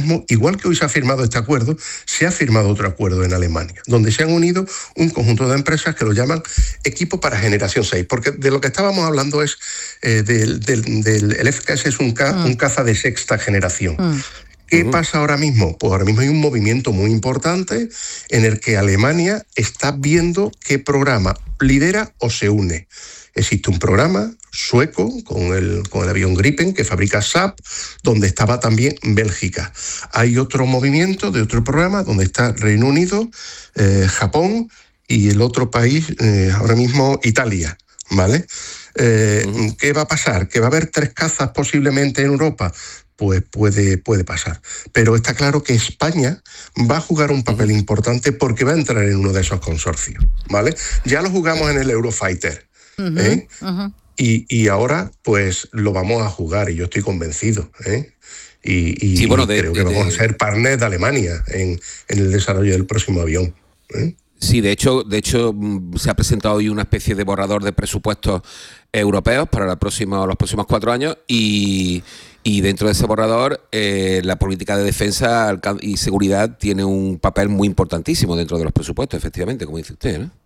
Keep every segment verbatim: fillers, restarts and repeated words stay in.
mismo, igual que hoy se ha firmado este acuerdo, se ha firmado otro acuerdo en Alemania, donde se han unido un conjunto de empresas que lo llaman equipo para generación seis, porque de lo que estábamos hablando es eh, del, del, del el F K S es un, ca, mm. un caza de sexta generación. Mm. ¿Qué uh-huh. pasa ahora mismo? Pues ahora mismo hay un movimiento muy importante en el que Alemania está viendo qué programa lidera o se une. Existe un programa sueco con el, con el avión Gripen que fabrica Saab, donde estaba también Bélgica. Hay otro movimiento de otro programa donde está Reino Unido, eh, Japón y el otro país, eh, ahora mismo Italia, ¿vale? Eh, uh-huh. ¿Qué va a pasar? ¿Que va a haber tres cazas posiblemente en Europa? Pues puede, puede pasar. Pero está claro que España va a jugar un papel uh-huh. importante porque va a entrar en uno de esos consorcios, ¿vale? Ya lo jugamos en el Eurofighter, uh-huh. ¿eh? Uh-huh. Y, y ahora, pues, lo vamos a jugar y yo estoy convencido, ¿eh? Y, y, sí, bueno, de, y creo de, que vamos de... a ser partners de Alemania en, en el desarrollo del próximo avión, ¿eh? Sí, de hecho, de hecho se ha presentado hoy una especie de borrador de presupuestos europeos para la próxima, los próximos cuatro años y, y dentro de ese borrador eh, la política de defensa y seguridad tiene un papel muy importantísimo dentro de los presupuestos, efectivamente, como dice usted, ¿no?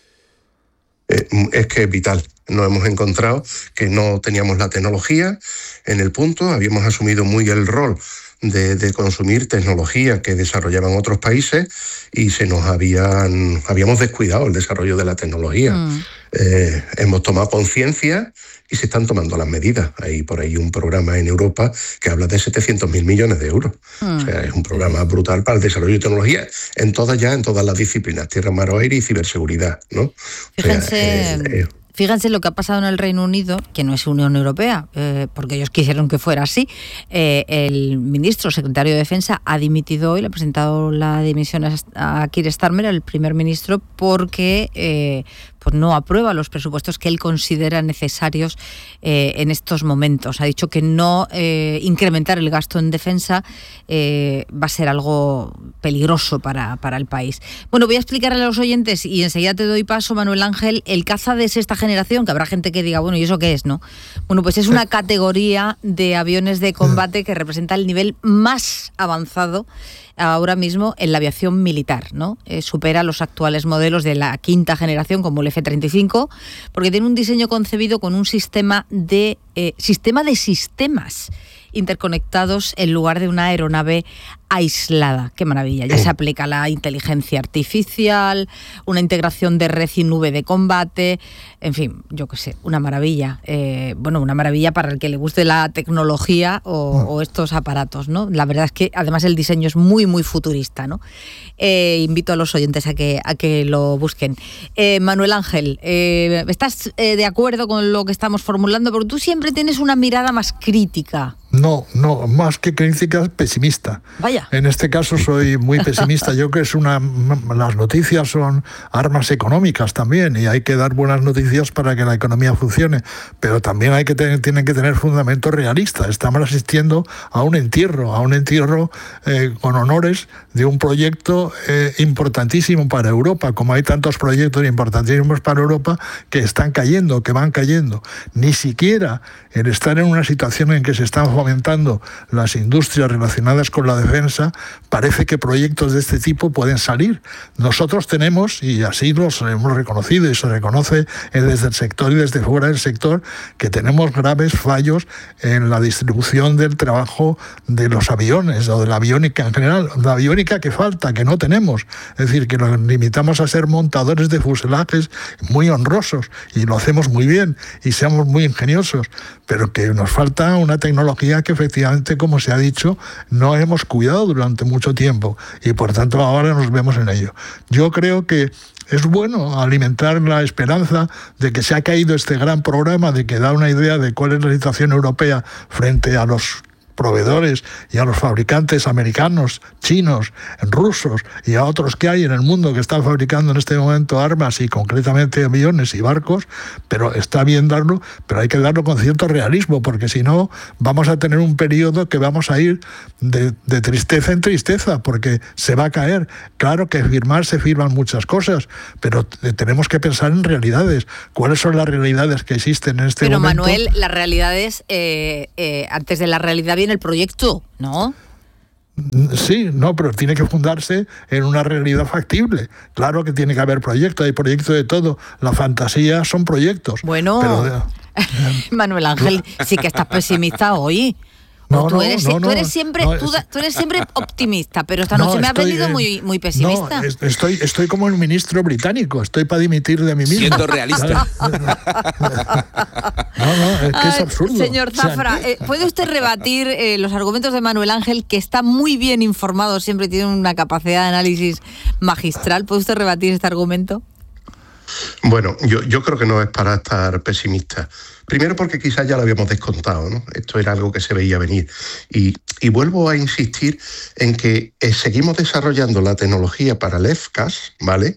Eh, es que es vital. Nos hemos encontrado que no teníamos la tecnología en el punto, habíamos asumido muy el rol De, de consumir tecnología que desarrollaban otros países y se nos habían habíamos descuidado el desarrollo de la tecnología. Mm. Eh, hemos tomado conciencia y se están tomando las medidas. Hay por ahí un programa en Europa que habla de setecientos mil millones de euros. Mm. O sea, es un programa brutal para el desarrollo de tecnología en todas ya, en todas las disciplinas, tierra, mar o aire y ciberseguridad, ¿no? Fíjense... O sea, eh, eh, Fíjense lo que ha pasado en el Reino Unido, que no es Unión Europea, eh, porque ellos quisieron que fuera así. Eh, el ministro, secretario de Defensa, ha dimitido hoy, le ha presentado la dimisión a Keir Starmer, el primer ministro, porque eh, pues no aprueba los presupuestos que él considera necesarios eh, en estos momentos. Ha dicho que no eh, incrementar el gasto en defensa eh, va a ser algo peligroso para, para el país. Bueno, voy a explicarle a los oyentes y enseguida te doy paso, Manuel Ángel, el caza de sexta generación, que habrá gente que diga, bueno, ¿y eso qué es, no? Bueno, pues es una categoría de aviones de combate que representa el nivel más avanzado ahora mismo en la aviación militar, ¿no? Eh, supera los actuales modelos de la quinta generación, como el F treinta y cinco, porque tiene un diseño concebido con un sistema de eh, sistema de sistemas interconectados en lugar de una aeronave aislada. ¡Qué maravilla! Ya se aplica la inteligencia artificial, una integración de red y nube de combate, en fin, yo qué sé, una maravilla. Eh, bueno, una maravilla para el que le guste la tecnología o, o estos aparatos, ¿no? La verdad es que además el diseño es muy, muy futurista, ¿no? Eh, invito a los oyentes a que, a que lo busquen. Eh, Manuel Ángel, eh, ¿estás eh, de acuerdo con lo que estamos formulando? Porque tú siempre tienes una mirada más crítica. No, no, más que crítica, pesimista. Vaya. En este caso soy muy pesimista. Yo creo que es una, las noticias son armas económicas también y hay que dar buenas noticias para que la economía funcione, pero también hay que tener, tienen que tener fundamentos realistas. Estamos asistiendo a un entierro, a un entierro eh, con honores de un proyecto eh, importantísimo para Europa, como hay tantos proyectos importantísimos para Europa que están cayendo, que van cayendo. Ni siquiera el estar en una situación en que se están fomentando las industrias relacionadas con la defensa, parece que proyectos de este tipo pueden salir. Nosotros tenemos, y así los hemos reconocido y se reconoce desde el sector y desde fuera del sector, que tenemos graves fallos en la distribución del trabajo de los aviones o de la aviónica en general. La aviónica que falta, que no tenemos. Es decir, que nos limitamos a ser montadores de fuselajes muy honrosos y lo hacemos muy bien y seamos muy ingeniosos, pero que nos falta una tecnología que efectivamente, como se ha dicho, no hemos cuidado durante mucho tiempo y por tanto ahora nos vemos en ello. Yo creo que es bueno alimentar la esperanza de que se ha caído este gran programa, de que da una idea de cuál es la situación europea frente a los proveedores y a los fabricantes americanos, chinos, rusos y a otros que hay en el mundo que están fabricando en este momento armas y concretamente aviones y barcos, pero está bien darlo, pero hay que darlo con cierto realismo, porque si no vamos a tener un periodo que vamos a ir de, de tristeza en tristeza, porque se va a caer. Claro que firmar se firman muchas cosas, pero tenemos que pensar en realidades. ¿Cuáles son las realidades que existen en este pero momento? Pero Manuel, las realidades, eh, eh, antes de la realidad viene el proyecto, ¿no? Sí, no, pero tiene que fundarse en una realidad factible. Claro que tiene que haber proyectos, hay proyectos de todo. La fantasía son proyectos. Bueno, pero, Manuel Ángel, sí que estás pesimista hoy. No, tú, eres, no, no, tú, eres siempre, no, tú, tú eres siempre optimista, pero esta noche no, me has venido en, muy, muy pesimista. No, estoy, estoy como el ministro británico, estoy para dimitir de mí mismo. Siendo realista. No, no, es que Ay, es absurdo. Señor Zafra, o sea, eh, ¿puede usted rebatir eh, los argumentos de Manuel Ángel, que está muy bien informado, siempre tiene una capacidad de análisis magistral? ¿Puede usted rebatir este argumento? Bueno, yo, yo creo que no es para estar pesimista. Primero porque quizás ya lo habíamos descontado, ¿no? Esto era algo que se veía venir. Y, y vuelvo a insistir en que eh, seguimos desarrollando la tecnología para el E F C A S, ¿vale?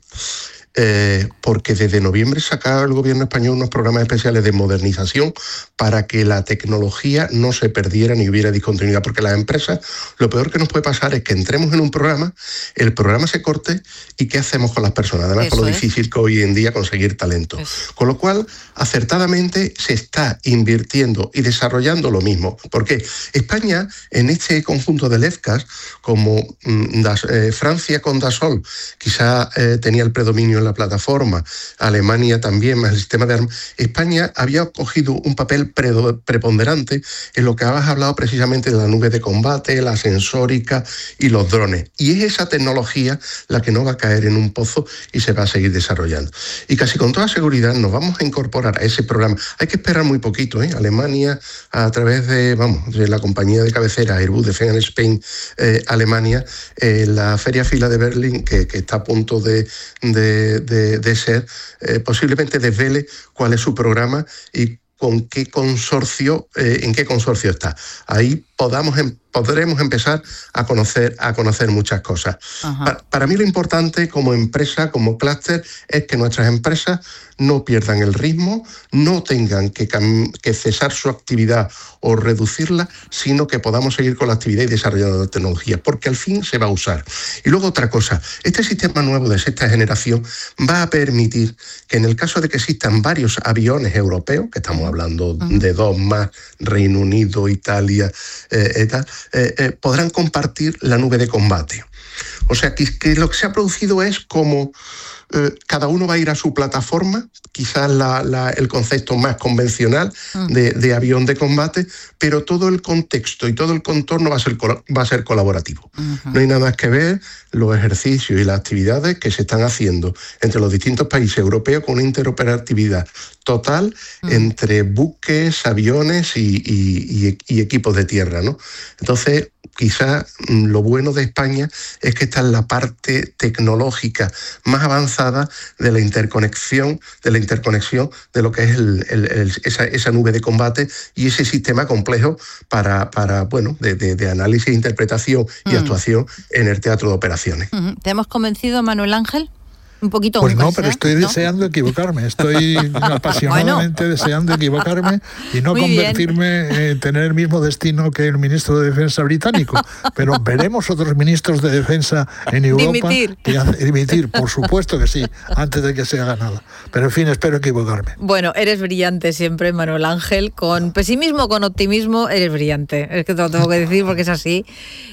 Eh, porque desde noviembre sacaba el gobierno español unos programas especiales de modernización para que la tecnología no se perdiera ni hubiera discontinuidad, porque las empresas, lo peor que nos puede pasar es que entremos en un programa, el programa se corte y ¿qué hacemos con las personas? Además, Eso por lo es. difícil que hoy en día conseguir talento. Eso. Con lo cual, acertadamente se está invirtiendo y desarrollando lo mismo. Porque España, en este conjunto del E F C A S, como mm, das, eh, Francia con Dassault, quizá eh, tenía el predominio en la plataforma, Alemania también, más el sistema de armas. España había cogido un papel preponderante en lo que habías hablado precisamente de la nube de combate, la sensórica y los drones. Y es esa tecnología la que no va a caer en un pozo y se va a seguir desarrollando. Y casi con toda seguridad nos vamos a incorporar a ese programa. Hay que esperar muy poquito, ¿eh? Alemania, a través de, vamos, de la compañía de cabecera Airbus Defence and Spain, eh, Alemania, eh, la Feria Fila de Berlín, que, que está a punto de, de De, de ser, eh, posiblemente desvele cuál es su programa y con qué consorcio, eh, en qué consorcio está. Ahí podamos, em, podremos empezar a conocer, a conocer muchas cosas. Pa, para mí lo importante como empresa, como clúster, es que nuestras empresas no pierdan el ritmo, no tengan que, que cesar su actividad o reducirla, sino que podamos seguir con la actividad y desarrollando la tecnología, porque al fin se va a usar. Y luego otra cosa, este sistema nuevo de sexta generación va a permitir que en el caso de que existan varios aviones europeos, que estamos hablando uh-huh. de dos más, Reino Unido, Italia, eh, eh, tal, eh, eh, podrán compartir la nube de combate. O sea, que, que lo que se ha producido es como eh, cada uno va a ir a su plataforma, quizás la, la, el concepto más convencional de, de avión de combate, pero todo el contexto y todo el contorno va a ser, va a ser colaborativo. Uh-huh. No hay nada más que ver los ejercicios y las actividades que se están haciendo entre los distintos países europeos con una interoperatividad total uh-huh. entre buques, aviones y, y, y, y equipos de tierra, ¿no? Entonces, quizá lo bueno de España es que está en la parte tecnológica más avanzada de la interconexión, de la interconexión de lo que es el, el, el, esa, esa nube de combate y ese sistema complejo para, para bueno, de, de, de análisis, interpretación y mm. actuación en el teatro de operaciones. Mm-hmm. ¿Te hemos convencido, Manuel Ángel? Un poquito Pues no, pero estoy ¿no? deseando equivocarme, estoy apasionadamente bueno. deseando equivocarme y no Muy convertirme en tener el mismo destino que el ministro de Defensa británico, pero veremos otros ministros de Defensa en Europa dimitir. que hace, dimitir, por supuesto que sí, antes de que se haga nada, pero en fin, espero equivocarme. Bueno, eres brillante siempre, Manuel Ángel, con pesimismo, con optimismo, eres brillante, es que te lo tengo que decir porque es así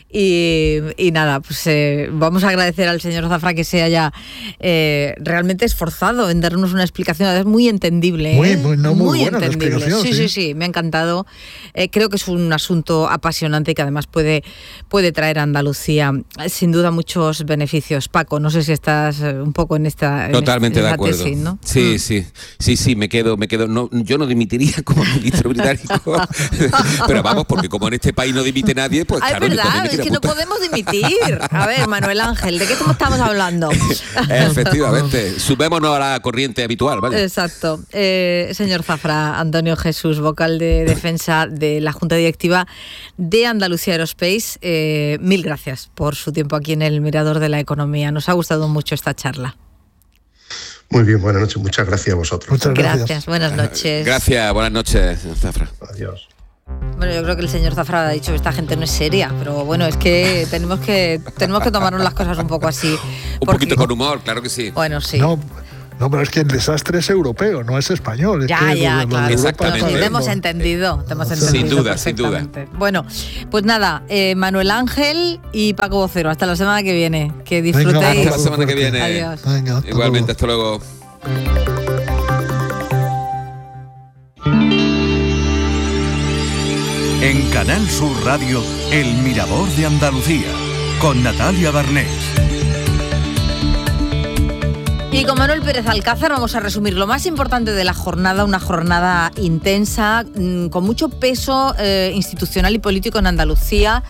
y, y nada, pues eh, vamos a agradecer al señor Zafra que se haya eh, realmente esforzado en darnos una explicación es muy entendible. Muy, muy, no, muy, muy buena entendible. La explicación, sí, sí, sí, sí, me ha encantado. Eh, creo que es un asunto apasionante y que además puede, puede traer a Andalucía sin duda muchos beneficios. Paco, no sé si estás un poco en esta Totalmente en de esta acuerdo. Tesis, ¿no? Sí, mm. sí, sí, sí, me quedo, me quedo. No, yo no dimitiría como ministro británico, pero vamos, porque como en este país no dimite nadie, pues ah, claro. Es verdad, es que no podemos dimitir. A ver, Manuel Ángel, ¿de qué estamos hablando? Efectivamente, subémonos a la corriente habitual, ¿vale? Exacto. Eh, señor Zafra, Antonio Jesús, vocal de defensa de la Junta Directiva de Andalucía Aerospace, eh, mil gracias por su tiempo aquí en el Mirador de la Economía. Nos ha gustado mucho esta charla. Muy bien, buenas noches. Muchas gracias a vosotros. Muchas gracias. Gracias, buenas noches. Gracias, buenas noches, señor Zafra. Adiós. Bueno, yo creo que el señor Zafra ha dicho que esta gente no es seria, pero bueno, es que tenemos que tenemos que tomarnos las cosas un poco así. Un porque, poquito con humor, claro que sí. Bueno, sí. No, No, pero es que el desastre es europeo, no es español. Es ya, que ya, lo, claro. lo Exactamente. Te hemos entendido, te hemos entendido. Sin duda, sin duda. Bueno, pues nada, eh, Manuel Ángel y Paco Vocero, hasta la semana que viene. Que disfrutéis. Venga, Hasta la semana que viene. Adiós. Venga, hasta Igualmente, hasta luego. En Canal Sur Radio, El Mirador de Andalucía, con Natalia Barnés. Y con Manuel Pérez Alcázar vamos a resumir lo más importante de la jornada, una jornada intensa, con mucho peso eh, institucional y político en Andalucía.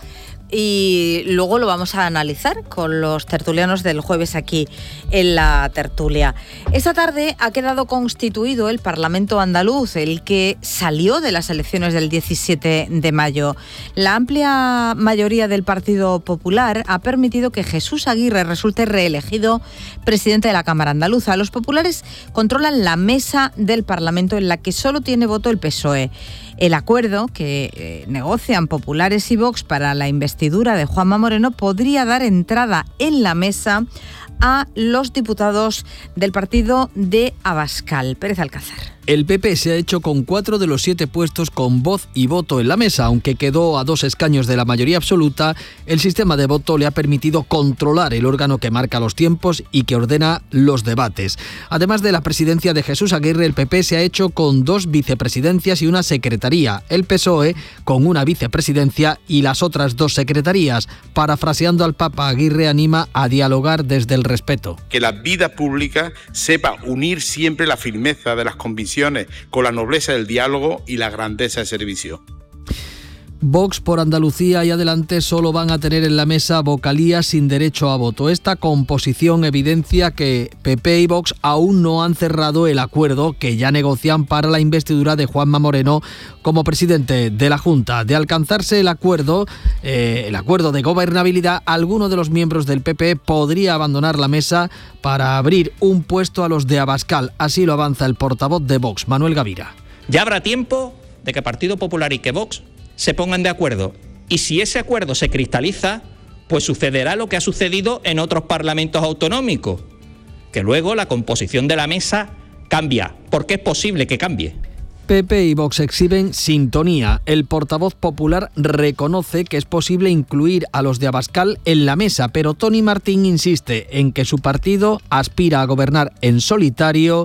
Y luego lo vamos a analizar con los tertulianos del jueves aquí en la tertulia. Esta tarde ha quedado constituido el Parlamento andaluz, el que salió de las elecciones del diecisiete de mayo. La amplia mayoría del Partido Popular ha permitido que Jesús Aguirre resulte reelegido presidente de la Cámara Andaluza. Los populares controlan la mesa del Parlamento, en la que solo tiene voto el P S O E. El acuerdo que eh, negocian populares y Vox para la investidura de Juanma Moreno podría dar entrada en la mesa a los diputados del partido de Abascal. Pérez Alcázar. El P P se ha hecho con cuatro de los siete puestos con voz y voto en la mesa. Aunque quedó a dos escaños de la mayoría absoluta, el sistema de voto le ha permitido controlar el órgano que marca los tiempos y que ordena los debates. Además de la presidencia de Jesús Aguirre, el P P se ha hecho con dos vicepresidencias y una secretaría. El P S O E con una vicepresidencia y las otras dos secretarías. Parafraseando al Papa, Aguirre anima a dialogar desde el respeto. Que la vida pública sepa unir siempre la firmeza de las convicciones con la nobleza del diálogo y la grandeza del servicio. Vox por Andalucía y Adelante solo van a tener en la mesa vocalías sin derecho a voto. Esta composición evidencia que P P y Vox aún no han cerrado el acuerdo que ya negocian para la investidura de Juanma Moreno como presidente de la Junta. De alcanzarse el acuerdo, eh, el acuerdo de gobernabilidad, alguno de los miembros del P P podría abandonar la mesa para abrir un puesto a los de Abascal. Así lo avanza el portavoz de Vox, Manuel Gavira. Ya habrá tiempo de que Partido Popular y que Vox se pongan de acuerdo. Y si ese acuerdo se cristaliza, pues sucederá lo que ha sucedido en otros parlamentos autonómicos, que luego la composición de la mesa cambia, porque es posible que cambie. P P y Vox exhiben sintonía. El portavoz popular reconoce que es posible incluir a los de Abascal en la mesa, pero Tony Martín insiste en que su partido aspira a gobernar en solitario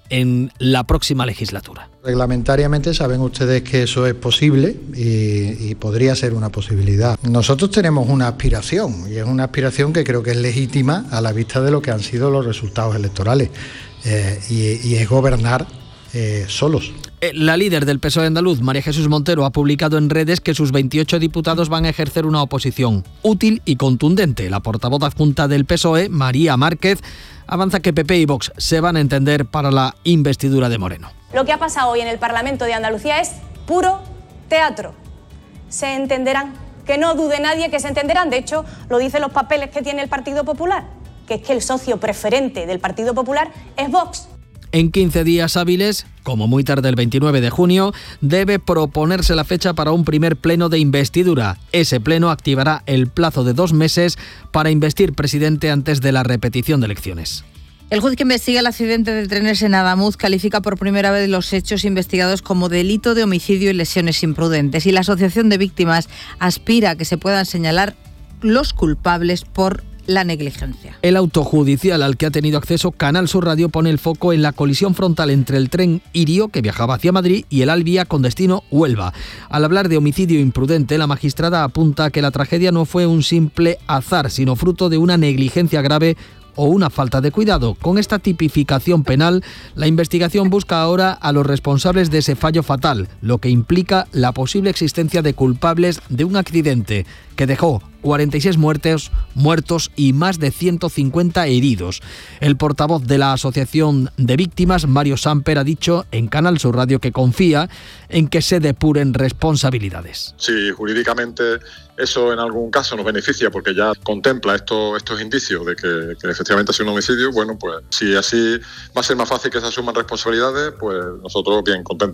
en la próxima legislatura. Reglamentariamente saben ustedes que eso es posible y, y podría ser una posibilidad. Nosotros tenemos una aspiración, y es una aspiración que creo que es legítima a la vista de lo que han sido los resultados electorales, eh, y, y es gobernar eh, solos. La líder del P S O E andaluz, María Jesús Montero, ha publicado en redes que sus veintiocho diputados van a ejercer una oposición útil y contundente. La portavoz adjunta del P S O E, María Márquez, avanza que P P y Vox se van a entender para la investidura de Moreno. Lo que ha pasado hoy en el Parlamento de Andalucía es puro teatro. Se entenderán, que no dude nadie que se entenderán. De hecho, lo dicen los papeles que tiene el Partido Popular, que es que el socio preferente del Partido Popular es Vox. En quince días hábiles, como muy tarde el veintinueve de junio, debe proponerse la fecha para un primer pleno de investidura. Ese pleno activará el plazo de dos meses para investir presidente antes de la repetición de elecciones. El juez que investiga el accidente de trenes en Adamuz califica por primera vez los hechos investigados como delito de homicidio y lesiones imprudentes, y la Asociación de Víctimas aspira a que se puedan señalar los culpables por la negligencia. El auto judicial al que ha tenido acceso Canal Sur Radio pone el foco en la colisión frontal entre el tren Irio, que viajaba hacia Madrid, y el Alvia con destino Huelva. Al hablar de homicidio imprudente, la magistrada apunta que la tragedia no fue un simple azar, sino fruto de una negligencia grave o una falta de cuidado. Con esta tipificación penal, la investigación busca ahora a los responsables de ese fallo fatal, lo que implica la posible existencia de culpables de un accidente que dejó cuarenta y seis muertos, muertos y más de ciento cincuenta heridos. El portavoz de la Asociación de Víctimas, Mario Samper, ha dicho en Canal Sur Radio que confía en que se depuren responsabilidades. Si jurídicamente eso en algún caso nos beneficia porque ya contempla esto, estos indicios de que, que efectivamente ha sido un homicidio, bueno, pues si así va a ser más fácil que se asuman responsabilidades, pues nosotros bien contentos.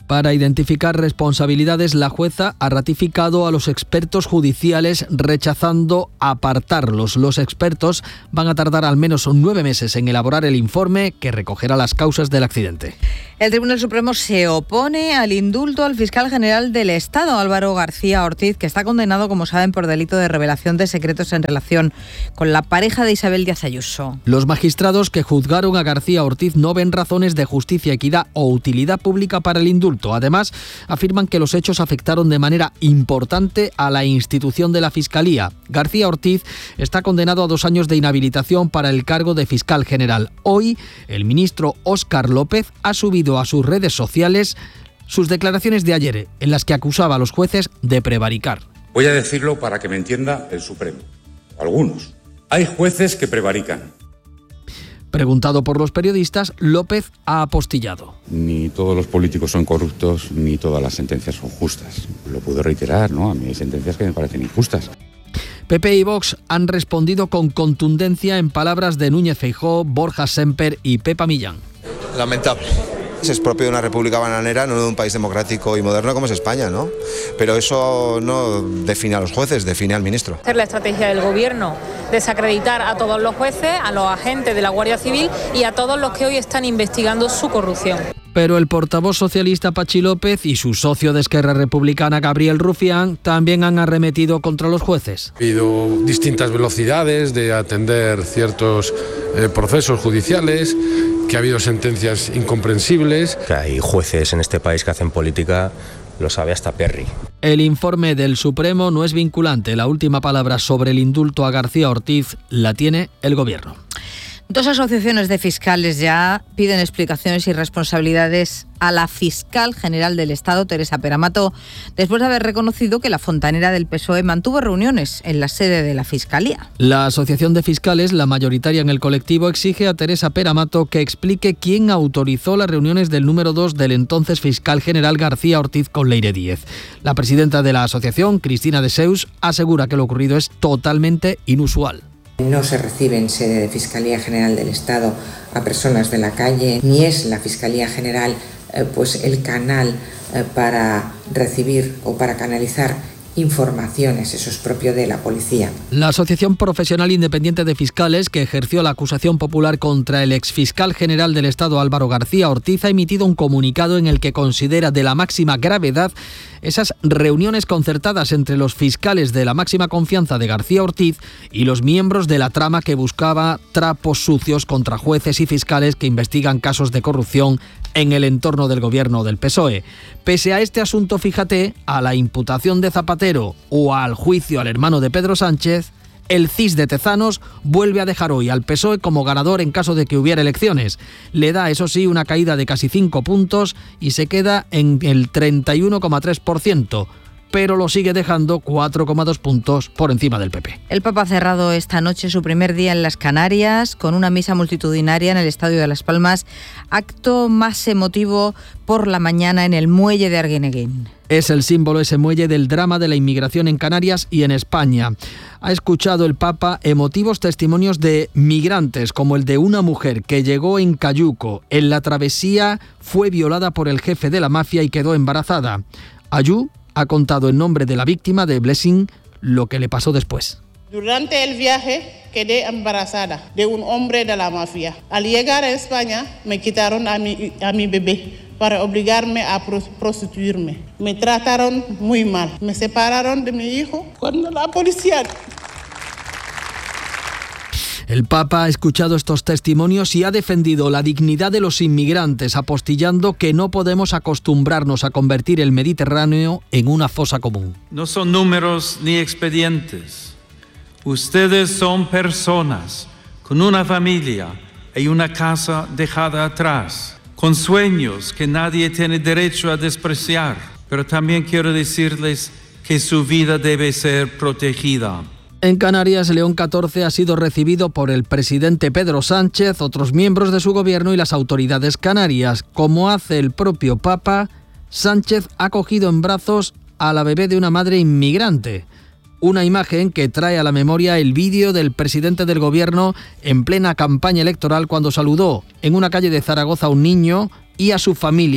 Para identificar responsabilidades, la jueza ha ratificado a los expertos judiciales rechazando apartarlos. Los expertos van a tardar al menos nueve meses en elaborar el informe que recogerá las causas del accidente. El Tribunal Supremo se opone al indulto al fiscal general del Estado, Álvaro García Ortiz, que está condenado, como saben, por delito de revelación de secretos en relación con la pareja de Isabel Díaz Ayuso. Los magistrados que juzgaron a García Ortiz no ven razones de justicia, equidad o utilidad pública para el indulto. Además, afirman que los hechos afectaron de manera importante a la institución de la Fiscalía. García Ortiz está condenado a dos años de inhabilitación para el cargo de fiscal general. Hoy, el ministro Óscar López ha subido a sus redes sociales sus declaraciones de ayer, en las que acusaba a los jueces de prevaricar. Voy a decirlo para que me entienda el Supremo. Algunos. Hay jueces que prevarican. Preguntado por los periodistas, López ha apostillado. Ni todos los políticos son corruptos, ni todas las sentencias son justas. Lo puedo reiterar, ¿no? A mí hay sentencias que me parecen injustas. P P y Vox han respondido con contundencia en palabras de Núñez Feijóo, Borja Semper y Pepa Millán. Lamentable. Es propio de una república bananera, no de un país democrático y moderno como es España, ¿no? Pero eso no define a los jueces, define al ministro. Hacer la estrategia del gobierno, desacreditar a todos los jueces, a los agentes de la Guardia Civil y a todos los que hoy están investigando su corrupción. Pero el portavoz socialista Pachi López y su socio de Esquerra Republicana Gabriel Rufián también han arremetido contra los jueces. Ha habido distintas velocidades de atender ciertos eh, procesos judiciales, que ha habido sentencias incomprensibles. Que hay jueces en este país que hacen política, lo sabe hasta Perry. El informe del Supremo no es vinculante. La última palabra sobre el indulto a García Ortiz la tiene el Gobierno. Dos asociaciones de fiscales ya piden explicaciones y responsabilidades a la fiscal general del Estado, Teresa Peramato, después de haber reconocido que la fontanera del P S O E mantuvo reuniones en la sede de la Fiscalía. La Asociación de Fiscales, la mayoritaria en el colectivo, exige a Teresa Peramato que explique quién autorizó las reuniones del número dos del entonces fiscal general García Ortiz con Leire Díez. La presidenta de la asociación, Cristina de Seus, asegura que lo ocurrido es totalmente inusual. No se recibe en sede de Fiscalía General del Estado a personas de la calle, ni es la Fiscalía General eh, pues el canal eh, para recibir o para canalizar informaciones, eso es propio de la policía. La Asociación Profesional Independiente de Fiscales, que ejerció la acusación popular contra el exfiscal general del Estado Álvaro García Ortiz, ha emitido un comunicado en el que considera de la máxima gravedad esas reuniones concertadas entre los fiscales de la máxima confianza de García Ortiz y los miembros de la trama que buscaba trapos sucios contra jueces y fiscales que investigan casos de corrupción en el entorno del gobierno del P S O E. Pese a este asunto, fíjate, a la imputación de Zapatero o al juicio al hermano de Pedro Sánchez, el C I S de Tezanos vuelve a dejar hoy al P S O E como ganador en caso de que hubiera elecciones. Le da, eso sí, una caída de casi cinco puntos y se queda en el treinta y uno coma tres por ciento. Pero lo sigue dejando cuatro coma dos puntos por encima del P P. El Papa ha cerrado esta noche su primer día en las Canarias con una misa multitudinaria en el Estadio de Las Palmas, acto más emotivo por la mañana en el muelle de Arguineguín. Es el símbolo, ese muelle, del drama de la inmigración en Canarias y en España. Ha escuchado el Papa emotivos testimonios de migrantes, como el de una mujer que llegó en Cayuco. En la travesía fue violada por el jefe de la mafia y quedó embarazada. Ayú ha contado en nombre de la víctima, de Blessing, lo que le pasó después. Durante el viaje quedé embarazada de un hombre de la mafia. Al llegar a España me quitaron a mi, a mi bebé para obligarme a prostituirme. Me trataron muy mal. Me separaron de mi hijo cuando la policía... El Papa ha escuchado estos testimonios y ha defendido la dignidad de los inmigrantes, apostillando que no podemos acostumbrarnos a convertir el Mediterráneo en una fosa común. No son números ni expedientes. Ustedes son personas con una familia y una casa dejada atrás, con sueños que nadie tiene derecho a despreciar. Pero también quiero decirles que su vida debe ser protegida. En Canarias, León catorce ha sido recibido por el presidente Pedro Sánchez, otros miembros de su gobierno y las autoridades canarias. Como hace el propio Papa, Sánchez ha cogido en brazos a la bebé de una madre inmigrante. Una imagen que trae a la memoria el vídeo del presidente del gobierno en plena campaña electoral cuando saludó en una calle de Zaragoza a un niño y a su familia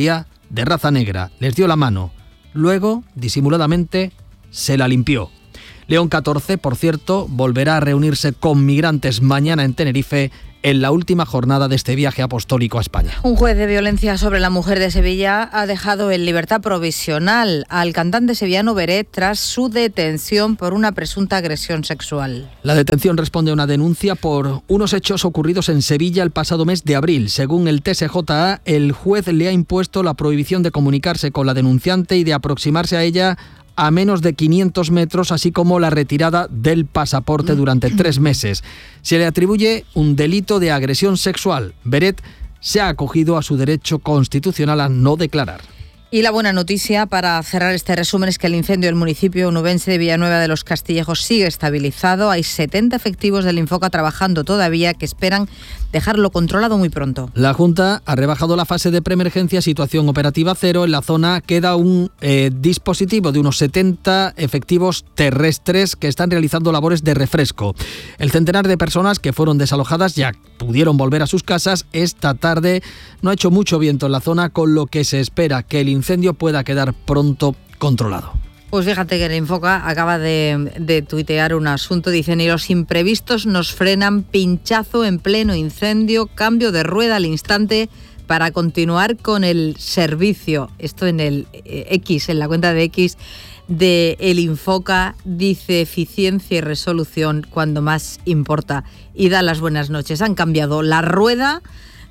de raza negra, les dio la mano. Luego, disimuladamente, se la limpió. León catorce, por cierto, volverá a reunirse con migrantes mañana en Tenerife en la última jornada de este viaje apostólico a España. Un juez de violencia sobre la mujer de Sevilla ha dejado en libertad provisional al cantante sevillano Beret tras su detención por una presunta agresión sexual. La detención responde a una denuncia por unos hechos ocurridos en Sevilla el pasado mes de abril. Según el T S J A, el juez le ha impuesto la prohibición de comunicarse con la denunciante y de aproximarse a ella a menos de quinientos metros, así como la retirada del pasaporte durante tres meses. Se le atribuye un delito de agresión sexual. Beret se ha acogido a su derecho constitucional a no declarar. Y la buena noticia para cerrar este resumen es que el incendio del municipio onubense de Villanueva de los Castillejos sigue estabilizado. Hay setenta efectivos del Infoca trabajando todavía que esperan dejarlo controlado muy pronto. La Junta ha rebajado la fase de preemergencia a situación operativa cero. En la zona queda un eh, dispositivo de unos setenta efectivos terrestres que están realizando labores de refresco. El centenar de personas que fueron desalojadas ya pudieron volver a sus casas. Esta tarde no ha hecho mucho viento en la zona, con lo que se espera que el incendio pueda quedar pronto controlado. Pues fíjate que el Infoca acaba de, de tuitear un asunto. Dice: ni los imprevistos nos frenan, pinchazo en pleno incendio, cambio de rueda al instante para continuar con el servicio. Esto en el eh, X, en la cuenta de X de el Infoca, dice: eficiencia y resolución cuando más importa. Y da las buenas noches. Han cambiado la rueda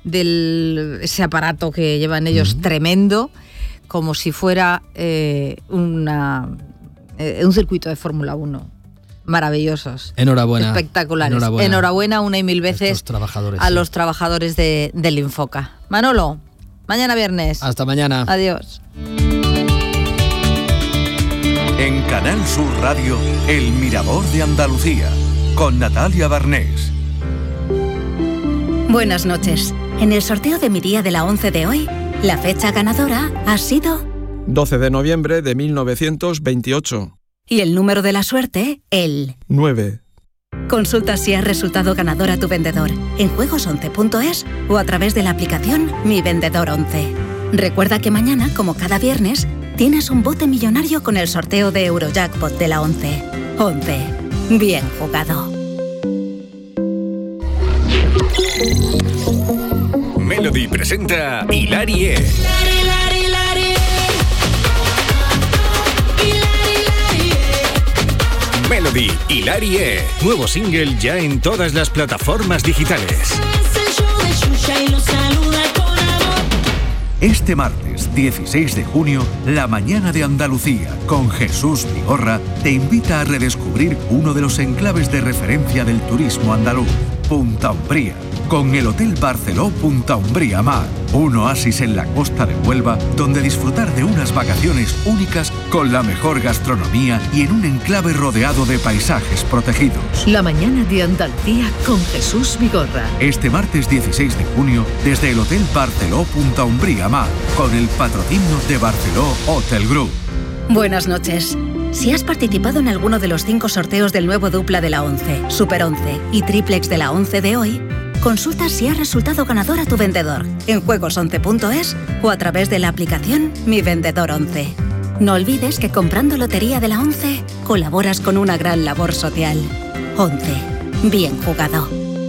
de ese aparato que llevan ellos, uh-huh. tremendo, como si fuera eh, una, eh, un circuito de Fórmula uno. Maravillosos. Enhorabuena. Espectaculares. Enhorabuena, Enhorabuena una y mil veces a sí. los trabajadores de, del Infoca. Manolo, mañana viernes. Hasta mañana. Adiós. En Canal Sur Radio, El Mirador de Andalucía, con Natalia Barnés. Buenas noches. En el sorteo de mi día de la once de hoy, la fecha ganadora ha sido doce de noviembre de mil novecientos veintiocho. Y el número de la suerte, el nueve. Consulta si has resultado ganador a tu vendedor en juegos once punto es o a través de la aplicación Mi Vendedor once. Recuerda que mañana, como cada viernes, tienes un bote millonario con el sorteo de Eurojackpot de la once. once. Bien jugado. Melody presenta Hilarie. Melody Hilarie. Nuevo single ya en todas las plataformas digitales. Este martes dieciséis de junio, La Mañana de Andalucía, con Jesús Vigorra, te invita a redescubrir uno de los enclaves de referencia del turismo andaluz, Punta Umbría, con el Hotel Barceló Punta Umbría Mar, un oasis en la costa de Huelva, donde disfrutar de unas vacaciones únicas con la mejor gastronomía y en un enclave rodeado de paisajes protegidos. La Mañana de Andalucía con Jesús Vigorra. Este martes dieciséis de junio, desde el Hotel Barceló Punta Umbría Mar, con el patrocinio de Barceló Hotel Group. Buenas noches. Si has participado en alguno de los cinco sorteos del nuevo dupla de la once, Super once y Triplex de la once de hoy, consulta si has resultado ganador a tu vendedor en juegos once punto es o a través de la aplicación Mi Vendedor once. No olvides que comprando Lotería de la once colaboras con una gran labor social. once. Bien jugado.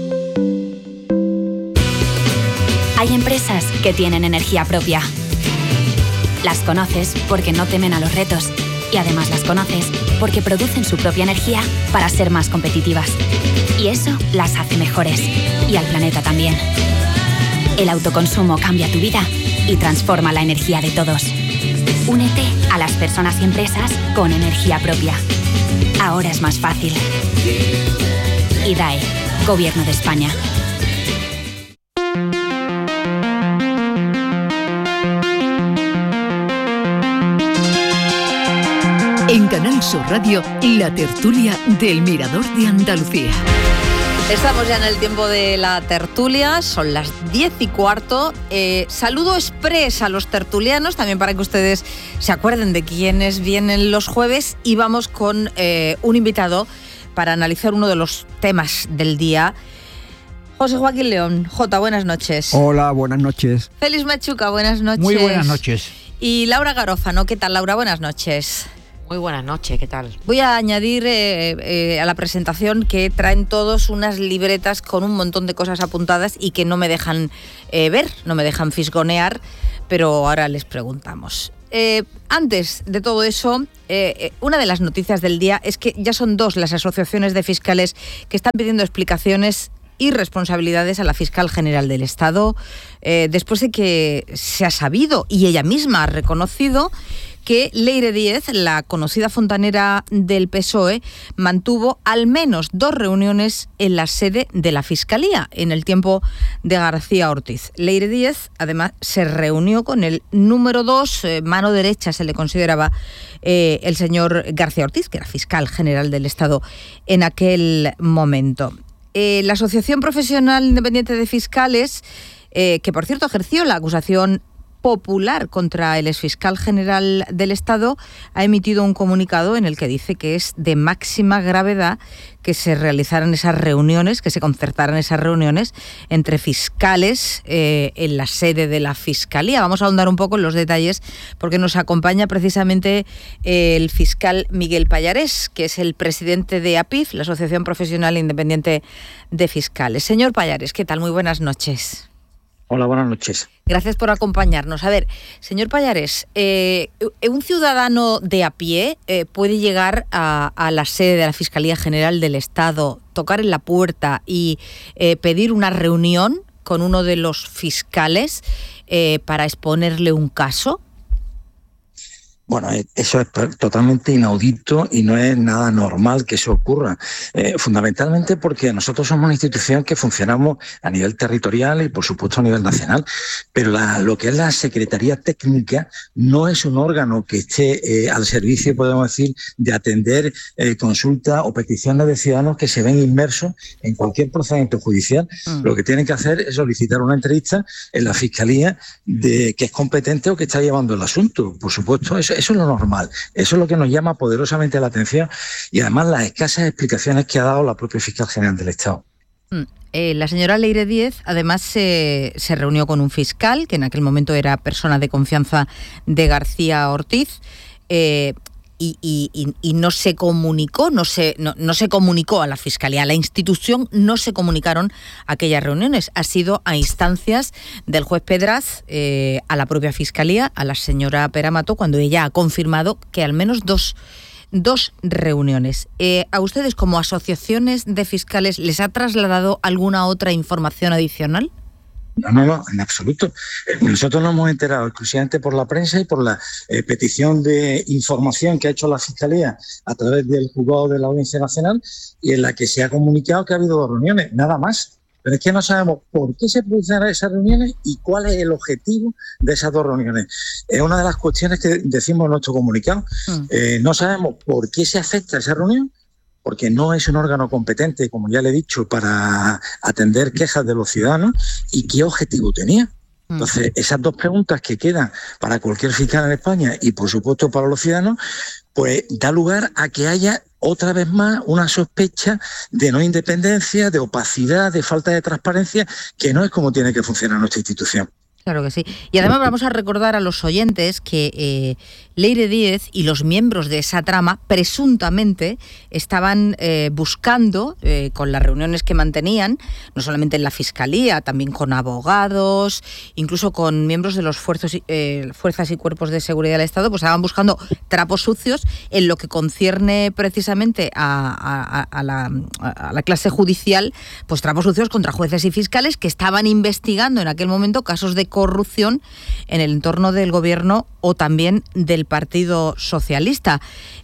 Hay empresas que tienen energía propia. Las conoces porque no temen a los retos. Y además las conoces porque producen su propia energía para ser más competitivas. Y eso las hace mejores. Y al planeta también. El autoconsumo cambia tu vida y transforma la energía de todos. Únete a las personas y empresas con energía propia. Ahora es más fácil. I D A E, Gobierno de España. En Canal Sur Radio, la tertulia del Mirador de Andalucía. Estamos ya en el tiempo de la tertulia, son las diez y cuarto. Eh, saludo express a los tertulianos, también para que ustedes se acuerden de quiénes vienen los jueves. Y vamos con eh, un invitado para analizar uno de los temas del día. José Joaquín León. Jota, buenas noches. Hola, buenas noches. Félix Machuca, buenas noches. Muy buenas noches. Y Laura Garófano, ¿qué tal, Laura? Buenas noches. Muy buenas noches, ¿qué tal? Voy a añadir eh, eh, a la presentación que traen todos unas libretas con un montón de cosas apuntadas y que no me dejan eh, ver, no me dejan fisgonear, pero ahora les preguntamos. Eh, antes de todo eso, eh, una de las noticias del día es que ya son dos las asociaciones de fiscales que están pidiendo explicaciones y responsabilidades a la fiscal general del Estado, eh, después de que se ha sabido y ella misma ha reconocido que Leire Díez, la conocida fontanera del P S O E, mantuvo al menos dos reuniones en la sede de la Fiscalía en el tiempo de García Ortiz. Leire Díez, además, se reunió con el número dos, eh, mano derecha se le consideraba eh, el señor García Ortiz, que era fiscal general del Estado en aquel momento. Eh, la Asociación Profesional Independiente de Fiscales, eh, que por cierto ejerció la acusación popular contra el exfiscal general del Estado, ha emitido un comunicado en el que dice que es de máxima gravedad que se realizaran esas reuniones, que se concertaran esas reuniones entre fiscales eh, en la sede de la Fiscalía. Vamos a ahondar un poco en los detalles porque nos acompaña precisamente eh, el fiscal Miguel Pallarés, que es el presidente de A P I F, la Asociación Profesional Independiente de Fiscales. Señor Pallarés, ¿qué tal? Muy buenas noches. Hola, buenas noches. Gracias por acompañarnos. A ver, señor Pallarés, eh, ¿un ciudadano de a pie eh, puede llegar a, a la sede de la Fiscalía General del Estado, tocar en la puerta y eh, pedir una reunión con uno de los fiscales eh, para exponerle un caso? Bueno, eso es totalmente inaudito y no es nada normal que eso ocurra. Eh, fundamentalmente porque nosotros somos una institución que funcionamos a nivel territorial y, por supuesto, a nivel nacional. Pero la, lo que es la Secretaría Técnica no es un órgano que esté eh, al servicio, podemos decir, de atender eh, consultas o peticiones de ciudadanos que se ven inmersos en cualquier procedimiento judicial. Mm. Lo que tienen que hacer es solicitar una entrevista en la Fiscalía de que es competente o que está llevando el asunto. Por supuesto, eso Eso es lo normal, eso es lo que nos llama poderosamente la atención y además las escasas explicaciones que ha dado la propia Fiscal General del Estado. Mm. Eh, la señora Leire Díez además se, se reunió con un fiscal que en aquel momento era persona de confianza de García Ortiz. Eh, Y, y, y no se comunicó, no se, no, no se comunicó a la Fiscalía, a la institución no se comunicaron aquellas reuniones. Ha sido a instancias del juez Pedraz, eh, a la propia Fiscalía, a la señora Peramato, cuando ella ha confirmado que al menos dos, dos reuniones. Eh, ¿A ustedes como asociaciones de fiscales les ha trasladado alguna otra información adicional? No, no, no, en absoluto. Nosotros nos hemos enterado exclusivamente por la prensa y por la eh, petición de información que ha hecho la Fiscalía a través del juzgado de la Audiencia Nacional y en la que se ha comunicado que ha habido dos reuniones, nada más. Pero es que no sabemos por qué se producen esas reuniones y cuál es el objetivo de esas dos reuniones. Es una de las cuestiones que decimos en nuestro comunicado. Mm. Eh, no sabemos por qué se acepta esa reunión, porque no es un órgano competente, como ya le he dicho, para atender quejas de los ciudadanos, y qué objetivo tenía. Entonces, esas dos preguntas que quedan para cualquier fiscal en España y, por supuesto, para los ciudadanos, pues da lugar a que haya otra vez más una sospecha de no independencia, de opacidad, de falta de transparencia, que no es como tiene que funcionar nuestra institución. Claro que sí. Y además vamos a recordar a los oyentes que eh, Leire Díez y los miembros de esa trama presuntamente estaban eh, buscando, eh, con las reuniones que mantenían, no solamente en la Fiscalía, también con abogados, incluso con miembros de los fuerzas, eh, fuerzas y cuerpos de seguridad del Estado, pues estaban buscando trapos sucios en lo que concierne precisamente a, a, a, la, a la clase judicial, pues trapos sucios contra jueces y fiscales que estaban investigando en aquel momento casos de corrupción en el entorno del gobierno o también del Partido Socialista.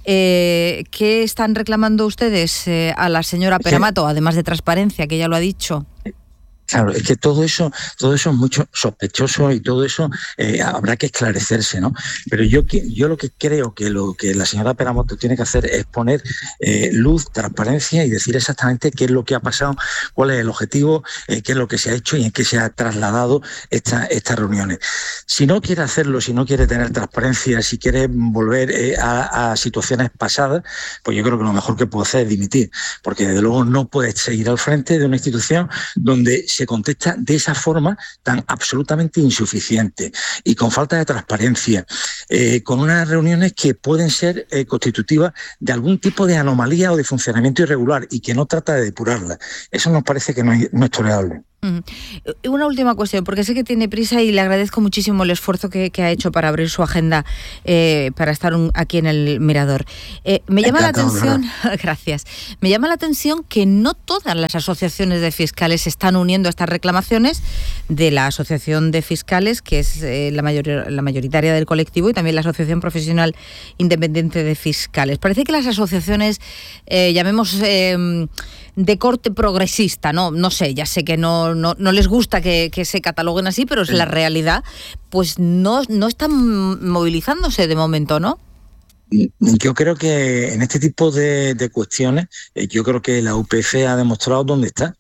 Eh, ¿Qué están reclamando ustedes eh, a la señora Peramato, además de transparencia, que ya lo ha dicho? Claro, es que todo eso, todo eso es mucho sospechoso y todo eso eh, habrá que esclarecerse, ¿no? Pero yo, yo lo que creo que lo que la señora Peramato tiene que hacer es poner eh, luz, transparencia y decir exactamente qué es lo que ha pasado, cuál es el objetivo, eh, qué es lo que se ha hecho y en qué se ha trasladado esta, estas reuniones. Si no quiere hacerlo, si no quiere tener transparencia, si quiere volver eh, a, a situaciones pasadas, pues yo creo que lo mejor que puede hacer es dimitir, porque desde luego no puede seguir al frente de una institución donde se contesta de esa forma tan absolutamente insuficiente y con falta de transparencia, eh, con unas reuniones que pueden ser eh, constitutivas de algún tipo de anomalía o de funcionamiento irregular y que no trata de depurarla. Eso nos parece que no es, no es tolerable. Uh-huh. Una última cuestión, porque sé que tiene prisa y le agradezco muchísimo el esfuerzo que, que ha hecho para abrir su agenda eh, para estar un, aquí en el Mirador. Eh, me llama la atención, gracias, me llama la atención que no todas las asociaciones de fiscales se están uniendo a estas reclamaciones de la Asociación de Fiscales, que es eh, la, mayor, la mayoritaria del colectivo, y también la Asociación Profesional Independiente de Fiscales. Parece que las asociaciones, eh, llamemos... Eh, de corte progresista, no no sé, ya sé que no no, no les gusta que, que se cataloguen así, pero es la realidad, pues no, no están movilizándose de momento, ¿no? Yo creo que en este tipo de, de cuestiones, eh, yo creo que la U P F ha demostrado dónde está,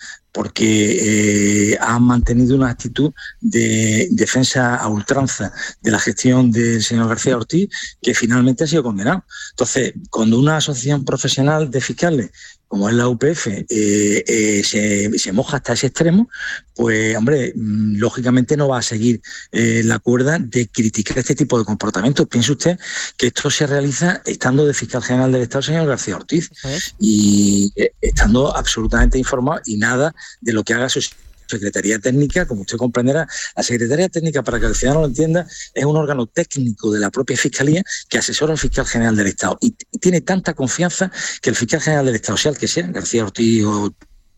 porque eh, ha mantenido una actitud de defensa a ultranza de la gestión del señor García Ortiz, que finalmente ha sido condenado. Entonces, cuando una asociación profesional de fiscales, como es la U P F, eh, eh, se, se moja hasta ese extremo, pues, hombre, lógicamente no va a seguir eh, la cuerda de criticar este tipo de comportamientos. Piense usted que esto se realiza estando de fiscal general del Estado el señor García Ortiz, ¿sabes? Y eh, estando absolutamente informado, y nada de lo que haga su Secretaría Técnica, como usted comprenderá. La Secretaría Técnica, para que el ciudadano lo entienda, es un órgano técnico de la propia Fiscalía que asesora al fiscal general del Estado, y, y tiene tanta confianza que el fiscal general del Estado, sea el que sea, García Ortiz, o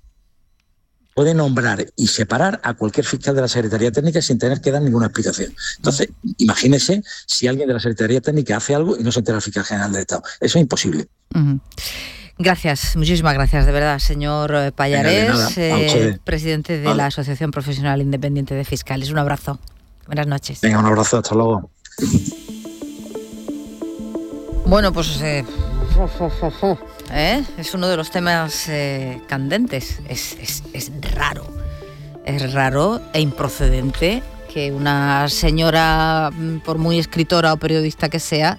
puede nombrar y separar a cualquier fiscal de la Secretaría Técnica sin tener que dar ninguna explicación. Entonces, imagínese si alguien de la Secretaría Técnica hace algo y no se entera el fiscal general del Estado. Eso es imposible. Uh-huh. Gracias, muchísimas gracias, de verdad, señor Pallarés, eh, presidente de vale. la Asociación Profesional Independiente de Fiscales. Un abrazo. Buenas noches. Venga, un abrazo, hasta luego. Bueno, pues eh, ¿eh? es uno de los temas eh, candentes. Es, es, es raro, es raro e improcedente que una señora, por muy escritora o periodista que sea,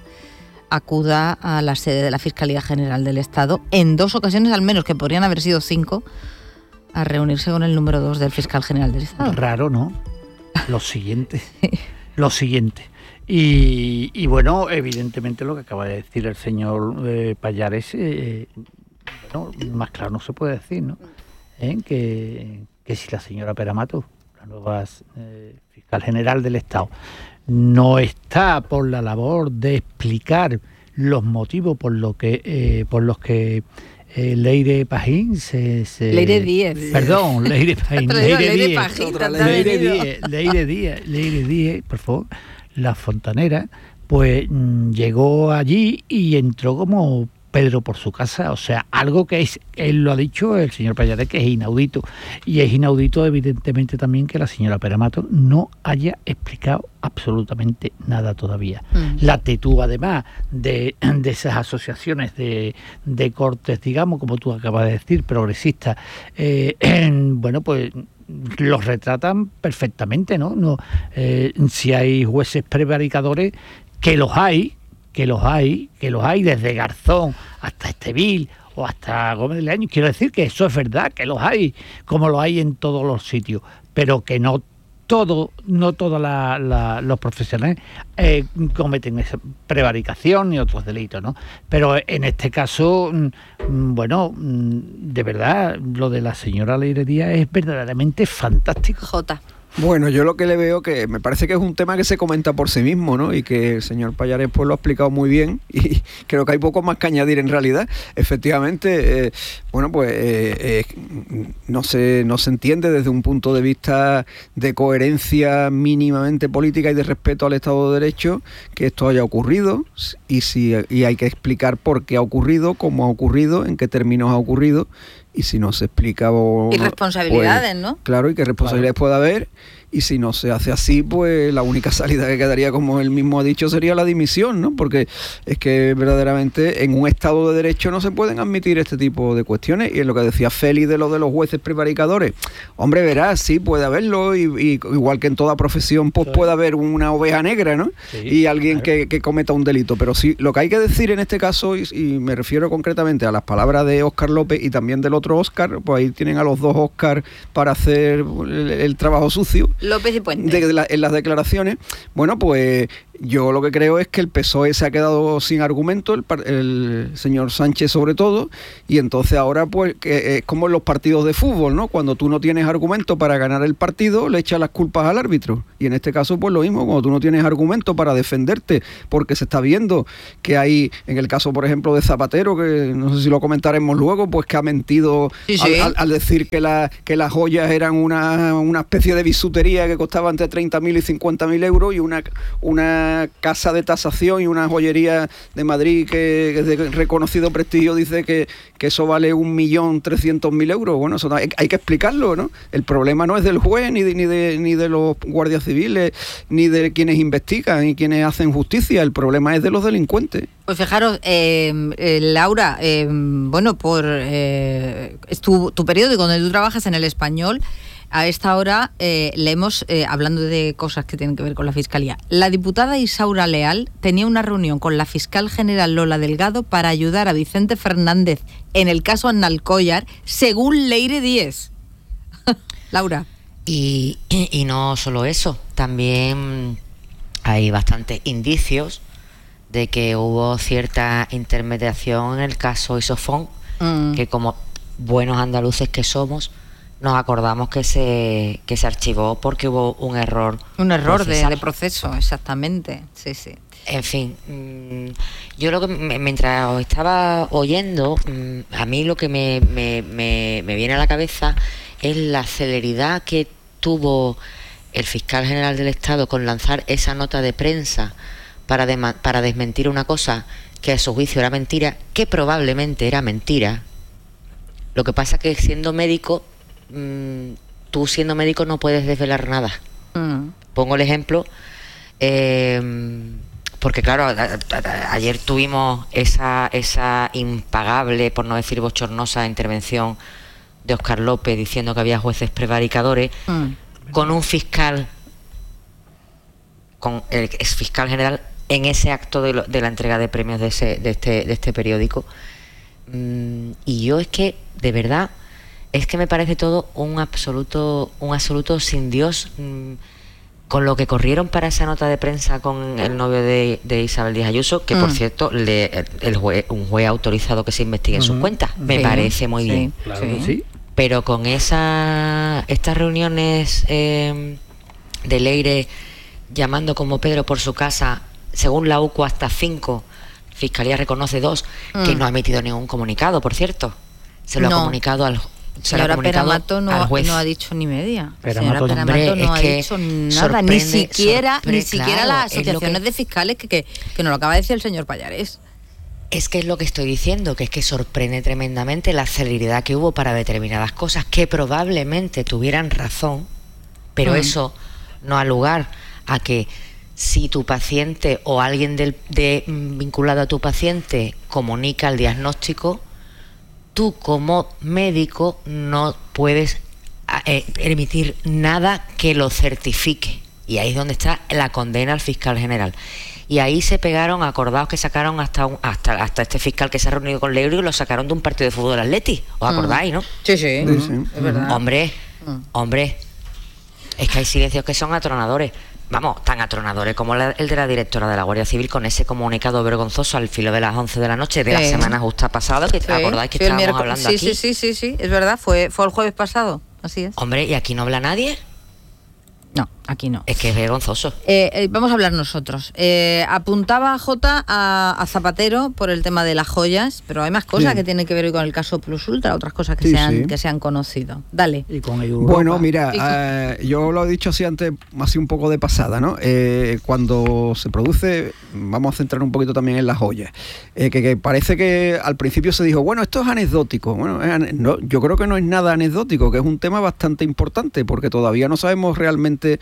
acuda a la sede de la Fiscalía General del Estado en dos ocasiones al menos, que podrían haber sido cinco, a reunirse con el número dos del Fiscal General del Estado. Raro, ¿no? Lo siguiente, lo siguiente. Y, y bueno, evidentemente lo que acaba de decir el señor eh, Pallarés, eh, bueno, más claro no se puede decir, ¿no? ¿Eh? Que, que si la señora Peramato, la nueva eh, Fiscal General del Estado, no está por la labor de explicar los motivos por lo que eh, por los que eh, Leire Pajín se, se Leire Díez perdón Leire Pajín Leire Díez Leire Díez Leire Díez Leire Díez por favor, la fontanera, pues llegó allí y entró como Pedro por su casa, o sea, algo que es, él lo ha dicho el señor Pallarés, que es inaudito, y es inaudito evidentemente también que la señora Peramato no haya explicado absolutamente nada todavía. Mm. La actitud además de, de esas asociaciones de, de cortes, digamos, como tú acabas de decir, progresistas, eh, bueno, pues los retratan perfectamente, ¿no? no eh, si hay jueces prevaricadores, que los hay, que los hay, que los hay desde Garzón hasta Estevil o hasta Gómez de Leaño. Quiero decir que eso es verdad, que los hay, como los hay en todos los sitios, pero que no todo, no todos la, la, los profesionales eh, cometen esa prevaricación ni otros delitos, ¿no? Pero en este caso, bueno, de verdad, lo de la señora Leire Díez es verdaderamente fantástico. Jota. Bueno, yo lo que le veo que me parece que es un tema que se comenta por sí mismo, ¿no? Y que el señor Pallarés pues lo ha explicado muy bien y creo que hay poco más que añadir en realidad. Efectivamente, eh, bueno, pues eh, eh, no se, no se entiende desde un punto de vista de coherencia mínimamente política y de respeto al Estado de Derecho que esto haya ocurrido y, si, y hay que explicar por qué ha ocurrido, cómo ha ocurrido, en qué términos ha ocurrido. Y si no se explica... Y responsabilidades, pues, ¿no? Claro, y qué responsabilidades claro. puede haber. Y si no se hace así, pues la única salida que quedaría, como él mismo ha dicho, sería la dimisión, ¿no? Porque es que verdaderamente en un Estado de Derecho no se pueden admitir este tipo de cuestiones. Y en lo que decía Félix de lo de los jueces prevaricadores, hombre, verás, sí, puede haberlo, y, y igual que en toda profesión, pues sí. puede haber una oveja negra, ¿no? Sí, y alguien claro. que, que cometa un delito. Pero sí, lo que hay que decir en este caso, y, y me refiero concretamente a las palabras de Óscar López y también del otro otro Óscar, pues ahí tienen a los dos Óscar para hacer el, el trabajo sucio. López y Puente. De, de la, en las declaraciones. Bueno, pues yo lo que creo es que el P S O E se ha quedado sin argumento, el, el señor Sánchez sobre todo, y entonces ahora pues que es como en los partidos de fútbol, ¿no? Cuando tú no tienes argumento para ganar el partido, le echas las culpas al árbitro. Y en este caso pues lo mismo, cuando tú no tienes argumento para defenderte, porque se está viendo que hay, en el caso por ejemplo de Zapatero, que no sé si lo comentaremos luego, pues que ha mentido sí, sí. Al, al, al decir que, la, que las joyas eran una, una especie de bisutería que costaba entre treinta mil y cincuenta mil euros y una, una casa de tasación y una joyería de Madrid que, que es de reconocido prestigio dice que, que eso vale un millón trescientos mil euros. Bueno, eso hay, hay que explicarlo, ¿no? El problema no es del juez, ni de, ni de ni de los guardias civiles, ni de quienes investigan y quienes hacen justicia. El problema es de los delincuentes. Pues fijaros, eh, eh, Laura, eh, bueno, por eh, es tu, tu periódico donde tú trabajas, en El Español. A esta hora eh, leemos, eh, hablando de cosas que tienen que ver con la Fiscalía, la diputada Isaura Leal tenía una reunión con la fiscal general Lola Delgado para ayudar a Vicente Fernández en el caso Analcollar, según Leire Díez. Laura. Y, y, y no solo eso, también hay bastantes indicios de que hubo cierta intermediación en el caso Isofón, mm. que como buenos andaluces que somos, nos acordamos que se que se archivó porque hubo un error. Un error de, de proceso, exactamente. Sí, sí. En fin, yo lo que mientras os estaba oyendo, a mí lo que me, me, me, me viene a la cabeza es la celeridad que tuvo el fiscal general del Estado con lanzar esa nota de prensa para, de, para desmentir una cosa que a su juicio era mentira, que probablemente era mentira. Lo que pasa que siendo médico, tú siendo médico no puedes desvelar nada. Mm. Pongo el ejemplo, eh, porque claro, a, a, ayer tuvimos esa, esa impagable, por no decir bochornosa, intervención de Óscar López diciendo que había jueces prevaricadores, mm. con un fiscal, con el ex fiscal general, en ese acto de, lo, de la entrega de premios de, ese, de, este, de este periódico. Mm, y yo es que, de verdad, es que me parece todo un absoluto un absoluto sin Dios, mmm, con lo que corrieron para esa nota de prensa con el novio de, de Isabel Díaz Ayuso, que mm. por cierto, le, el juez, un juez ha autorizado que se investigue en uh-huh. sus cuentas. Me sí, parece muy sí, bien. Claro sí. sí. Pero con esa estas reuniones eh, de Leire llamando como Pedro por su casa, según la U C U hasta cinco, Fiscalía reconoce dos, mm. que no ha emitido ningún comunicado, por cierto. Se lo no. ha comunicado al Señora Peramato no, no ha dicho ni media. Peramato, Señora Peramato no ha dicho nada, ni siquiera, ni siquiera claro, las asociaciones que, de fiscales que, que, que nos lo acaba de decir el señor Pallares. Es que es lo que estoy diciendo, que es que sorprende tremendamente la celeridad que hubo para determinadas cosas que probablemente tuvieran razón, pero mm. eso no ha lugar a que si tu paciente o alguien del, de, vinculado a tu paciente comunica el diagnóstico, tú como médico no puedes eh, emitir nada que lo certifique. Y ahí es donde está la condena al fiscal general. Y ahí se pegaron, acordados que sacaron hasta un, hasta hasta este fiscal que se ha reunido con Leiro y lo sacaron de un partido de fútbol Atleti. ¿Os acordáis, no? Sí, sí, sí, sí. Es verdad. Hombre, mm. hombre, es que hay silencios que son atronadores. Vamos, tan atronadores como la, el de la directora de la Guardia Civil con ese comunicado vergonzoso al filo de las once de la noche de sí. la semana justa pasada, que sí. acordáis que sí, estábamos hablando sí, aquí. Sí, sí, sí, sí, es verdad, fue, fue el jueves pasado, así es. Hombre, ¿y aquí no habla nadie? No, aquí no. Es que es vergonzoso. Eh, eh, vamos a hablar nosotros. Eh, apuntaba Jota a, a Zapatero por el tema de las joyas, pero hay más cosas sí. que tienen que ver con el caso Plus Ultra, otras cosas que, sí, se, han, sí. que se han conocido. Dale. Y con Europa. Bueno, mira, eh, yo lo he dicho así antes, así un poco de pasada, ¿no? Eh, cuando se produce, vamos a centrar un poquito también en las joyas, eh, que, que parece que al principio se dijo, bueno, esto es anecdótico. Bueno, es, no, yo creo que no es nada anecdótico, que es un tema bastante importante, porque todavía no sabemos realmente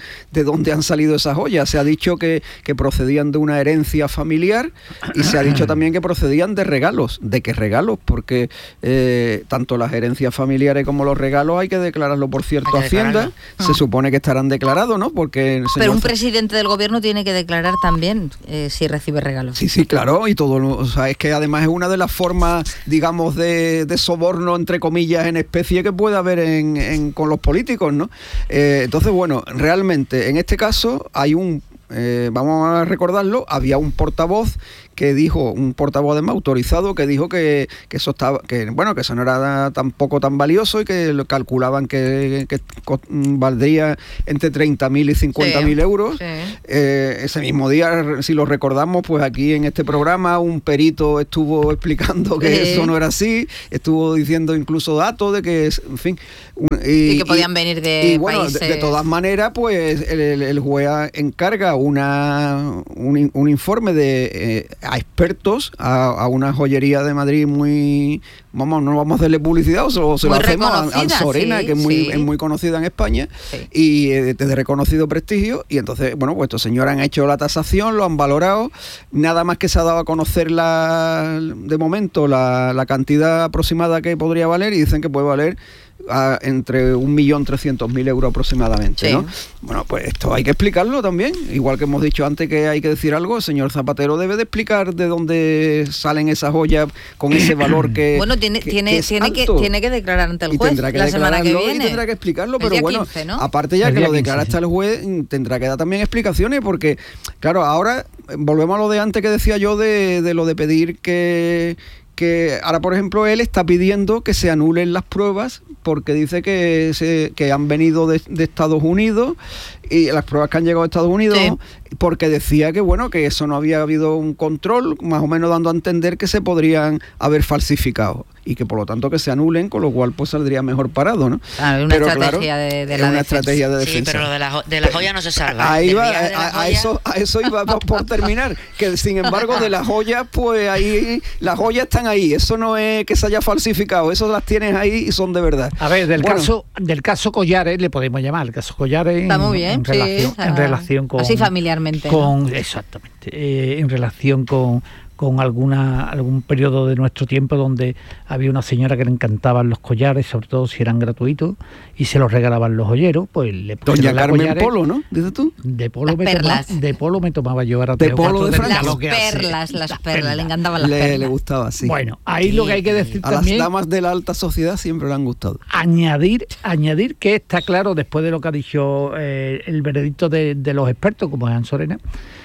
de dónde han salido esas joyas. Se ha dicho que, que procedían de una herencia familiar y se ha dicho también que procedían de regalos. ¿De qué regalos? Porque eh, tanto las herencias familiares como los regalos hay que declararlo por cierto a Hacienda. Se supone que estarán declarados, ¿no? Porque el señor... Pero un presidente del gobierno tiene que declarar también eh, si recibe regalos. Sí, sí, claro, y todo, lo, o sea, es que además es una de las formas, digamos, de, de soborno, entre comillas, en especie que puede haber en, en, con los políticos, ¿no? Eh, entonces, bueno, realmente, en este caso hay un, eh, vamos a recordarlo, había un portavoz que dijo, un portavoz además autorizado, que dijo que, que eso estaba, que bueno, que eso no era tampoco tan valioso y que lo calculaban que, que valdría entre treinta mil y cincuenta mil sí, euros. Sí. Eh, ese mismo día, si lo recordamos, pues aquí en este programa un perito estuvo explicando que sí. eso no era así, estuvo diciendo incluso datos de que, en fin... Y, y que podían y, venir de y bueno, países... de, de todas maneras, pues el, el, el juez encarga una, un, un informe de... Eh, a expertos a, a una joyería de Madrid muy, vamos, no vamos a hacerle publicidad o se, o se lo hacemos a, a Sorena, sí, que es muy, sí. es muy conocida en España sí. y eh, de reconocido prestigio, y entonces, bueno, pues estos señores han hecho la tasación, lo han valorado, nada más que se ha dado a conocer la, de momento la, la cantidad aproximada que podría valer, y dicen que puede valer a, entre un millón trescientos mil euros aproximadamente, sí. ¿no? Bueno, pues esto hay que explicarlo también, igual que hemos dicho antes que hay que decir algo, el señor Zapatero debe de explicar de dónde salen esas joyas con ese valor que bueno, tiene, que, tiene, que es tiene, alto. que, tiene que declarar ante el juez y tendrá que la semana que viene. Y tendrá que explicarlo, el pero bueno, quince, ¿no? aparte ya el que lo declara hasta el juez, tendrá que dar también explicaciones, porque, claro, ahora volvemos a lo de antes que decía yo de, de lo de pedir que... que ahora, por ejemplo, él está pidiendo que se anulen las pruebas porque dice que, se, que han venido de, de Estados Unidos, y las pruebas que han llegado a Estados Unidos, sí. porque decía que, bueno, que eso no había habido un control, más o menos dando a entender que se podrían haber falsificado y que por lo tanto que se anulen, con lo cual pues saldría mejor parado, ¿no? Ah, una pero, estrategia claro, de, de la una estrategia de defensa. Sí, pero lo de la, de la joya no se salva. Ahí va, a, a, a, eso, a eso iba por terminar, que sin embargo de las joyas, pues ahí, las joyas están ahí, eso no es que se haya falsificado, eso las tienes ahí y son de verdad. A ver, del bueno, caso del caso Collares, le podemos llamar, el caso Collares está muy bien, en, sí, relación, en relación con... Así familiarmente. Con, ¿no? Exactamente, eh, en relación con... con alguna algún periodo de nuestro tiempo donde había una señora que le encantaban los collares, sobre todo si eran gratuitos, y se los regalaban los joyeros, pues le Doña Carmen collares, Polo, ¿no? ¿Dices tú? De polo, me perlas. Tomaba, de polo me tomaba yo ahora. De polo de Francia. Las perlas, las, las perlas, le encantaban las le, perlas. Le gustaba, sí. Bueno, ahí sí. Lo que hay que decir a también... A las damas de la alta sociedad siempre le han gustado. Añadir, añadir que está claro, después de lo que ha dicho eh, el veredicto de, de los expertos, como es Sorena,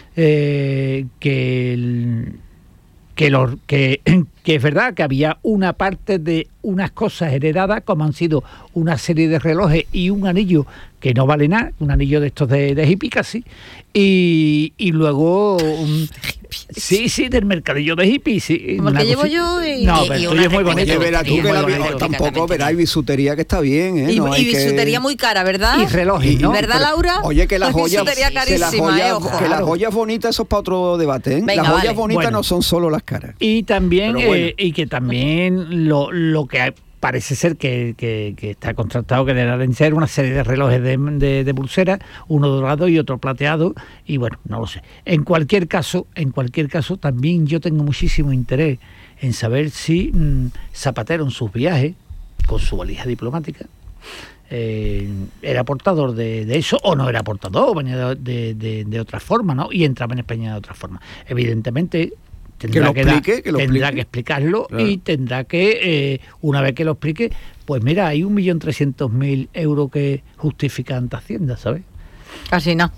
eh, que... El, Que, los, que, que es verdad que había una parte de unas cosas heredadas, como han sido una serie de relojes y un anillo que no vale nada, un anillo de estos de, de hippie casi, y, y luego un, sí, sí, del mercadillo de hippie, sí. Como el que llevo yo y... No, pero el tuyo es muy bonito. Verá tú que la, tampoco verá, hay bisutería que está bien, ¿eh? Y, no y bisutería que... muy cara, ¿verdad? Y relojes, ¿no? ¿Verdad, Laura? Oye, que las joyas... Bisutería carísima, que las joyas, eh, ojo. que las joyas bonitas, eso es para otro debate, ¿eh? Venga, las joyas vale. bonitas Bueno. no son solo las caras. Y también, bueno. eh, y que también lo, lo que hay, parece ser que, que, que está contratado que deben ser una serie de relojes de, de, de pulseras, uno dorado y otro plateado, y bueno, no lo sé. En cualquier caso, en cualquier caso, también yo tengo muchísimo interés en saber si mmm, Zapatero en sus viajes, con su valija diplomática, eh, era portador de, de eso o no era portador, venía de, de, de otra forma, ¿no? Y entraba en España de otra forma. Evidentemente... Tendrá, que, que, explique, da, que lo tendrá explique. que explicarlo, claro. Y tendrá que, eh, una vez que lo explique, pues mira, hay un millón trescientos mil euros que justifica ante Hacienda, ¿sabes? Casi no.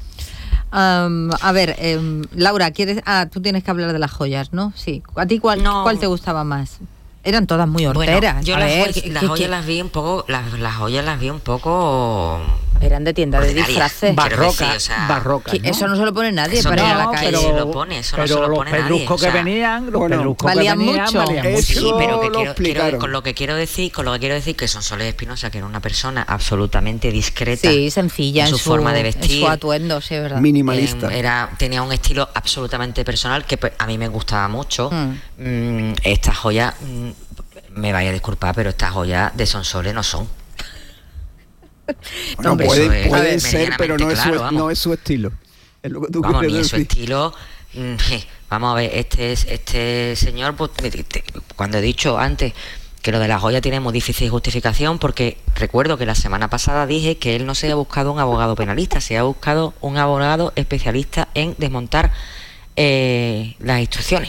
Um, a ver, eh, Laura, ¿quieres? Ah, tú tienes que hablar de las joyas, ¿no? Sí. ¿A ti cuál, no. cuál te gustaba más? Eran todas muy horteras. Bueno, yo a las, ver, joyas, ¿qué, las qué, joyas qué? las vi un poco, las, las joyas las vi un poco... Eran de tienda de disfraces. Barroca, sí, o sea, barroca, ¿no? Eso no se lo pone nadie eso para no, ir a la calle. Pero, se lo pone, eso no se lo pone nadie. Los pedruscos que venían, los bueno, pedruscos valían que venían, mucho. valían mucho. Sí, pero que lo quiero, quiero, con lo que quiero decir, con lo que quiero decir que Sonsoles Espinosa, que era una persona absolutamente discreta, sí, sencilla en su, en su forma de vestir, en su atuendo, sí, verdad. Minimalista. Eh, era, tenía un estilo absolutamente personal que a mí me gustaba mucho. Mm. Mm, estas joyas, mm, me vaya a disculpar, pero estas joyas de Sonsoles no son. Bueno, Hombre, puede, es puede ser, pero no, claro, es su, no es su estilo. Es lo que tú vamos, ni quieres es su decir. estilo. Vamos a ver, este este señor, pues, cuando he dicho antes que lo de la joya tiene muy difícil justificación, porque recuerdo que la semana pasada dije que él no se ha buscado un abogado penalista, se ha buscado un abogado especialista en desmontar eh, las instrucciones.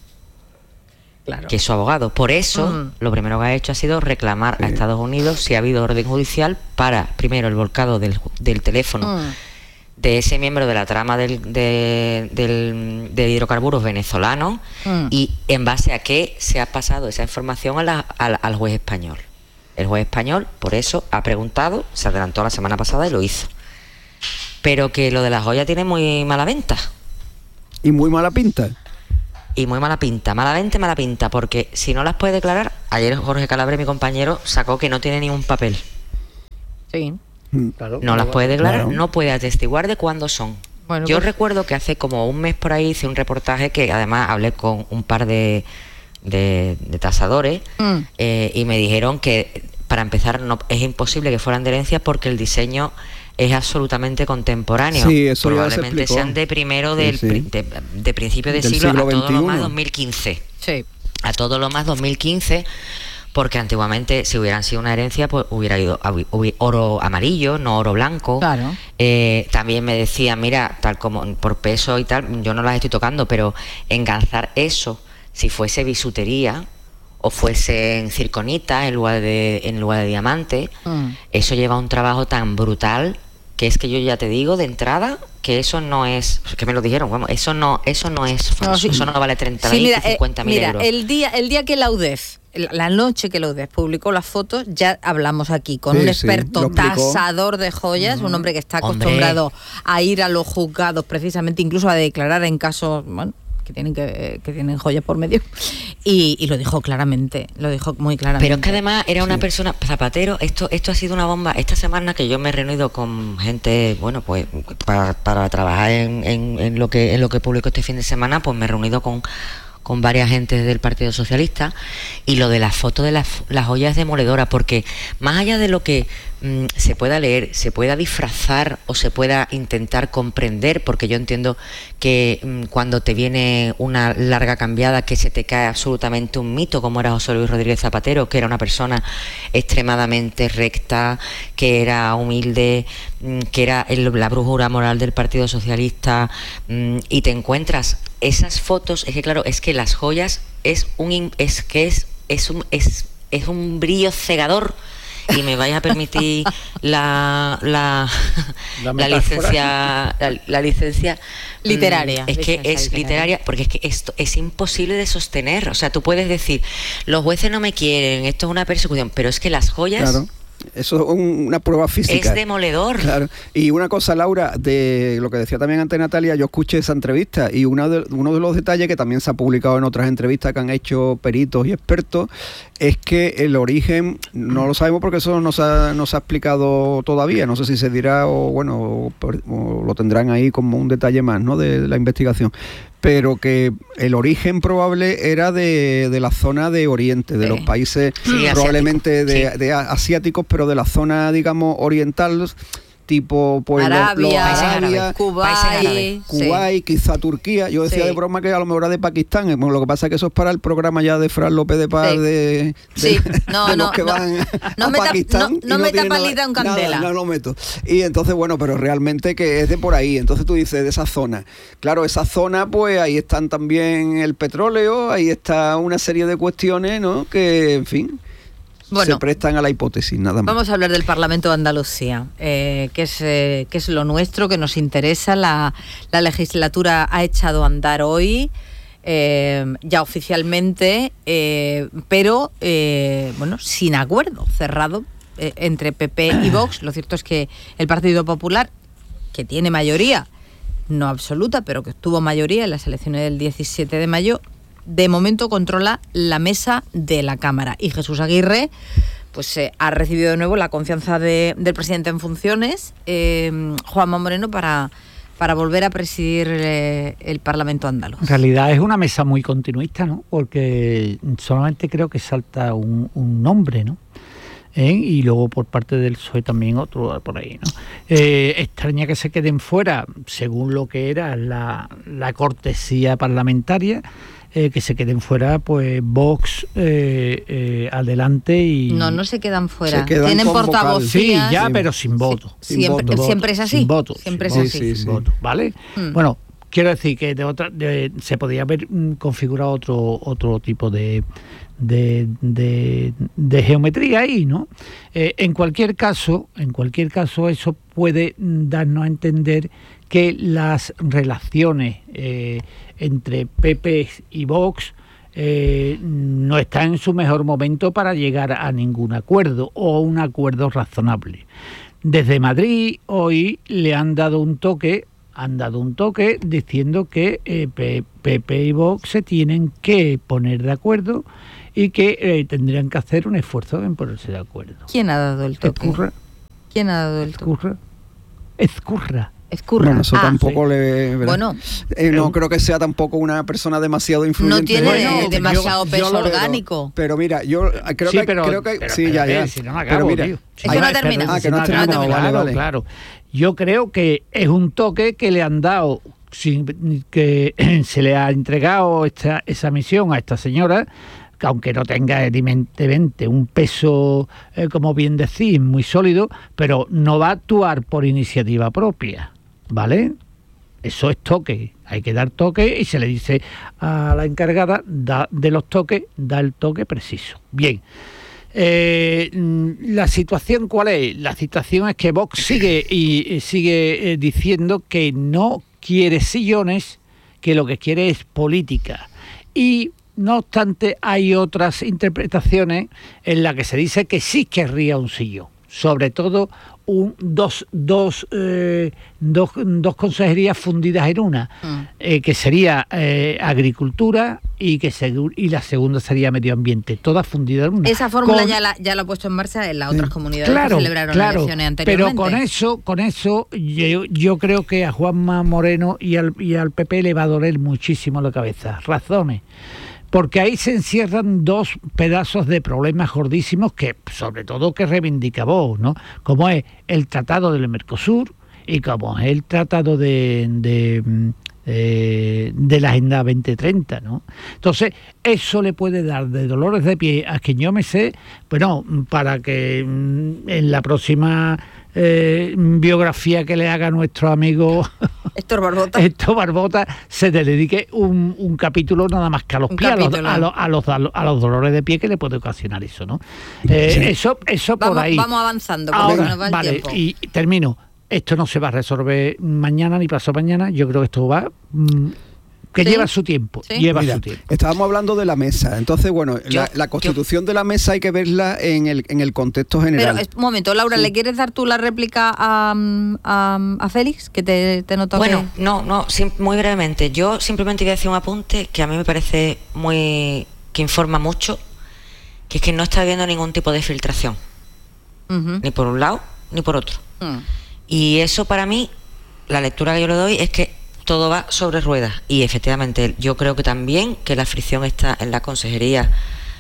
Claro. Que es su abogado. Por eso, uh-huh. lo primero que ha hecho ha sido reclamar sí. a Estados Unidos si ha habido orden judicial para, primero, el volcado del, del teléfono uh-huh. de ese miembro de la trama del, de, del, de hidrocarburos venezolanos uh-huh. y en base a qué se ha pasado esa información a la, a, al juez español. El juez español, por eso, ha preguntado, se adelantó la semana pasada y lo hizo. Pero que lo de la joya tiene muy mala venta. ¿Y muy mala pinta? Y muy mala pinta, mala venta, mala pinta, porque si no las puede declarar, ayer Jorge Calabre, mi compañero, sacó que no tiene ni un papel. Sí. Claro, no las puede declarar, claro. no puede atestiguar de cuándo son. Bueno, Yo pues... recuerdo que hace como un mes por ahí hice un reportaje que además hablé con un par de, de, de tasadores mm. eh, y me dijeron que para empezar no es imposible que fueran de herencia porque el diseño es absolutamente contemporáneo. Sí, eso probablemente ya se sean de primero del sí, sí. De, de principio de del siglo, siglo a todo veintiuno. Lo más dos mil quince. Sí. A todo lo más dos mil quince, porque antiguamente si hubieran sido una herencia pues hubiera ido oro amarillo, no oro blanco. Claro. Eh, también me decían, mira, tal como por peso y tal, yo no las estoy tocando, pero enganzar eso, si fuese bisutería o fuese en circonita en lugar de en lugar de diamante, mm. eso lleva un trabajo tan brutal que es que yo ya te digo de entrada que eso no es, que me lo dijeron, vamos, eso no, eso no es falso, no, sí. eso no vale treinta mil, sí, cincuenta mil eh, euros. Mira, el día, el día que la U D E F, la noche que la U D E F publicó las fotos, ya hablamos aquí con sí, un experto sí, tasador de joyas, uh-huh. un hombre que está acostumbrado hombre. a ir a los juzgados precisamente, incluso a declarar en casos, bueno, que tienen que, que tienen joyas por medio, y, y lo dijo claramente, lo dijo muy claramente. Pero es que además era una sí. persona, Zapatero, esto esto ha sido una bomba. Esta semana que yo me he reunido con gente, bueno, pues para, para trabajar en, en, en lo que en lo que publico este fin de semana, pues me he reunido con con varias gentes del Partido Socialista, y lo de la foto de las, las joyas es demoledora, porque más allá de lo que mmm, se pueda leer, se pueda disfrazar o se pueda intentar comprender, porque yo entiendo que mmm, cuando te viene una larga cambiada que se te cae absolutamente un mito, como era José Luis Rodríguez Zapatero, que era una persona extremadamente recta, que era humilde, mmm, que era el, la brújula moral del Partido Socialista, mmm, y te encuentras esas fotos, es que claro, es que las joyas es un es que es es un es, es un brillo cegador, y me vais a permitir la la, la, la licencia la, la licencia literaria. Es que es literaria. literaria porque es que esto es imposible de sostener, o sea, tú puedes decir, los jueces no me quieren, esto es una persecución, pero es que las joyas claro. Eso es un, una prueba física. Es demoledor. Claro. Y una cosa, Laura, de lo que decía también antes Natalia, yo escuché esa entrevista y una de, uno de los detalles que también se ha publicado en otras entrevistas que han hecho peritos y expertos es que el origen no lo sabemos porque eso no se ha, no se ha explicado todavía. No sé si se dirá o bueno o, o lo tendrán ahí como un detalle más, ¿no?, de, de la investigación. Pero que el origen probable era de, de la zona de Oriente, de eh. los países sí, probablemente asiático. de, sí. de asiáticos, pero de la zona, digamos, oriental, tipo pues Arabia, los, los Arabia Kuwait, Kuwait, sí. quizá Turquía. Yo decía sí. de broma que a lo mejor era de Pakistán. Bueno, lo que pasa es que eso es para el programa ya de Fran López de Paz, sí. de, de, sí. no, de los no, que no, van no a meta, Pakistán. No, no, no meta palita en candela. Nada, no lo meto. Y entonces, bueno, pero realmente que es de por ahí. Entonces tú dices, de esa zona. Claro, esa zona, pues ahí están también el petróleo, ahí está una serie de cuestiones, ¿no?, que, en fin... Bueno, se prestan a la hipótesis, nada más. Vamos a hablar del Parlamento de Andalucía, eh, que, es, eh, que es lo nuestro, que nos interesa. La, la legislatura ha echado a andar hoy, eh, ya oficialmente, eh, pero eh, bueno, sin acuerdo cerrado eh, entre P P y Vox. Lo cierto es que el Partido Popular, que tiene mayoría, no absoluta, pero que tuvo mayoría en las elecciones del diecisiete de mayo, de momento controla la mesa de la Cámara, y Jesús Aguirre pues eh, ha recibido de nuevo la confianza de, del presidente en funciones, eh, Juanma Moreno, para, para volver a presidir eh, el Parlamento andaluz. En realidad es una mesa muy continuista, ¿no?, porque solamente creo que salta un, un nombre, ¿no? ¿eh? Y luego por parte del P S O E también otro por ahí, ¿no? Eh, extraña que se queden fuera, según lo que era la, la cortesía parlamentaria, eh, que se queden fuera pues Vox eh, eh, adelante y... No, no se quedan fuera, se quedan tienen portavocías. Sí, ya, sin, pero sin voto. Sí, sin siempre, voto. Siempre es así. Sin voto. Siempre sin es así. Voto, sin voto, ¿vale? Hmm. Bueno, quiero decir que de otra de, se podría haber configurado otro otro tipo de de, de, de geometría ahí, ¿no? Eh, en cualquier caso, en cualquier caso, eso puede darnos a entender que las relaciones eh, entre P P y Vox eh, no están en su mejor momento para llegar a ningún acuerdo o un acuerdo razonable. Desde Madrid hoy le han dado un toque han dado un toque diciendo que eh, P P y Vox se tienen que poner de acuerdo y que eh, tendrían que hacer un esfuerzo en ponerse de acuerdo. ¿Quién ha dado el toque? Ezcurra. ¿Quién ha dado el toque? Ezcurra. Ezcurra. Ezcurra. Bueno, eso ah, tampoco sí. le... ¿verdad? Bueno. Eh, no creo que sea tampoco una persona demasiado influyente. No tiene bueno, demasiado yo, peso yo orgánico. Pero, pero mira, yo creo sí, que... pero, creo que pero, sí, pero, ya, pero, ya. Si no me acabo, pero mira, tío. Si es que no ha terminado. Ah, que no ha terminado, vale, claro, vale. Claro. Yo creo que es un toque que le han dado, sin que se le ha entregado esta, esa misión a esta señora, que aunque no tenga evidentemente un peso, eh, como bien decís, muy sólido, pero no va a actuar por iniciativa propia, ¿vale? Eso es toque, hay que dar toque y se le dice a la encargada da, de los toques, da el toque preciso. Bien, eh, la situación ¿cuál es? La situación es que Vox sigue y, y sigue eh, diciendo que no quiere sillones, que lo que quiere es política. Y no obstante, hay otras interpretaciones en las que se dice que sí querría un sillón, sobre todo un, dos, dos, eh, dos, dos consejerías fundidas en una, mm. eh, que sería eh, agricultura y que segu- y la segunda sería medio ambiente, todas fundidas en una. Esa fórmula con, ya la ya la ha puesto en marcha en las otras comunidades claro, que celebraron claro, las elecciones anteriormente. Pero con eso, con eso yo, yo creo que a Juanma Moreno y al, y al P P le va a doler muchísimo la cabeza. Razones. Porque ahí se encierran dos pedazos de problemas gordísimos que, sobre todo, que reivindica Vox, ¿no? Como es el Tratado del Mercosur y como es el Tratado de, de, de, de la Agenda veinte treinta, ¿no? Entonces, eso le puede dar de dolores de pie a quien yo me sé, bueno, para que en la próxima eh, biografía que le haga nuestro amigo Héctor Barbota, Héctor Barbota se le dedique un, un capítulo nada más que a los pies, a los, a, los, a, los, a, los, a los dolores de pie que le puede ocasionar eso, ¿no? Eh, sí. Eso, eso vamos, por ahí. Vamos avanzando, porque ahora, se nos va el vale, tiempo. Y termino. Esto no se va a resolver mañana ni pasado mañana. Yo creo que esto va... Mmm, que ¿Sí? lleva su tiempo, ¿Sí? lleva Mira, su tiempo. Estábamos hablando de la mesa, entonces bueno, yo, la, la constitución yo, de la mesa hay que verla en el, en el contexto general. Pero, un momento, Laura, sí. ¿le quieres dar tú la réplica a, a, a Félix? Que te, te noto Bueno, que... no, no, sim, muy brevemente. Yo simplemente voy a decir un apunte que a mí me parece muy... que informa mucho, que es que no está habiendo ningún tipo de filtración. Uh-huh. Ni por un lado, ni por otro. Uh-huh. Y eso para mí, la lectura que yo le doy es que todo va sobre ruedas y efectivamente yo creo que también que la fricción está en la Consejería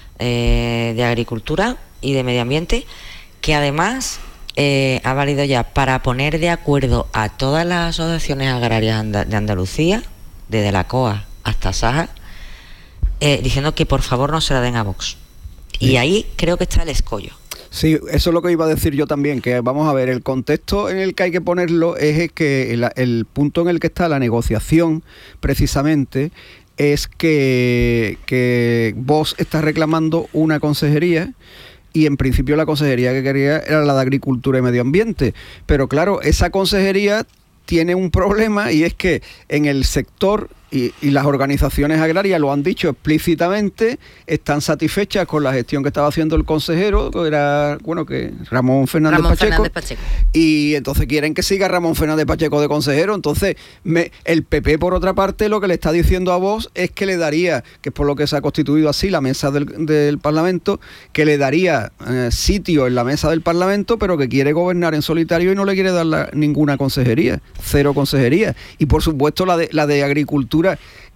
eh, de Agricultura y de Medio Ambiente, que además eh, ha valido ya para poner de acuerdo a todas las asociaciones agrarias de Andalucía, desde la C O A hasta Saja, eh, diciendo que por favor no se la den a Vox. Y ahí creo que está el escollo. Sí, eso es lo que iba a decir yo también, que vamos a ver, el contexto en el que hay que ponerlo es que el, el punto en el que está la negociación, precisamente, es que, que Vox está reclamando una consejería y en principio la consejería que quería era la de Agricultura y Medio Ambiente. Pero claro, esa consejería tiene un problema y es que en el sector... Y, y las organizaciones agrarias lo han dicho explícitamente, están satisfechas con la gestión que estaba haciendo el consejero, que era, bueno, que Ramón Fernández, Ramón Pacheco, Fernández Pacheco, y entonces quieren que siga Ramón Fernández Pacheco de consejero. Entonces me, el P P, por otra parte, lo que le está diciendo a Vox es que le daría, que es por lo que se ha constituido así la mesa del, del Parlamento, que le daría eh, sitio en la mesa del Parlamento, pero que quiere gobernar en solitario y no le quiere dar la, ninguna consejería, cero consejería. Y por supuesto la de, la de Agricultura,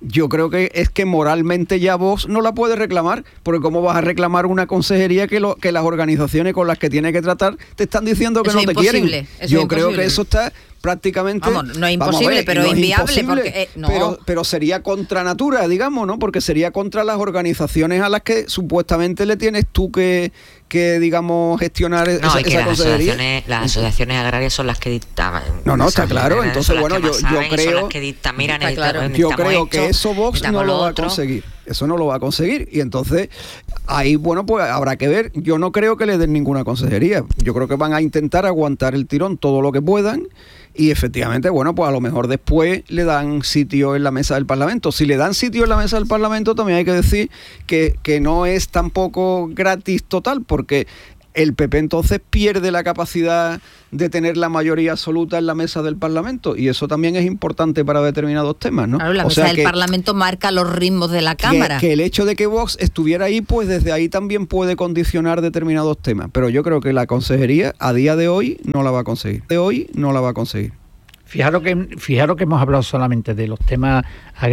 yo creo que es que moralmente ya Vox no la puede reclamar, porque cómo vas a reclamar una consejería que, lo, que las organizaciones con las que tiene que tratar te están diciendo que eso no te quieren. Yo creo que eso está prácticamente... Vamos, no es imposible, ver, pero no inviable. Es porque, eh, no. pero, pero sería contra natura, digamos, ¿no? Porque sería contra las organizaciones a las que supuestamente le tienes tú que, que digamos, gestionar no, esa, y que esa las consejería. Asociaciones, las asociaciones agrarias son las que dictaban. No, no, está claro. Entonces, bueno, yo, yo creo... Que dictan, mira, claro. Yo creo que eso Vox no lo va a conseguir. Eso no lo va a conseguir. Y entonces, ahí, bueno, pues habrá que ver. Yo no creo que le den ninguna consejería. Yo creo que van a intentar aguantar el tirón todo lo que puedan. Y efectivamente, bueno, pues a lo mejor después le dan sitio en la mesa del Parlamento. Si le dan sitio en la mesa del Parlamento, también hay que decir que, que no es tampoco gratis total, porque el P P entonces pierde la capacidad de tener la mayoría absoluta en la mesa del Parlamento, y eso también es importante para determinados temas, ¿no? Claro, la o mesa sea del que, Parlamento marca los ritmos de la Cámara. Que, que el hecho de que Vox estuviera ahí, pues desde ahí también puede condicionar determinados temas, pero yo creo que la consejería a día de hoy no la va a conseguir. De hoy no la va a conseguir. Fijaros que, fijaros que hemos hablado solamente de los temas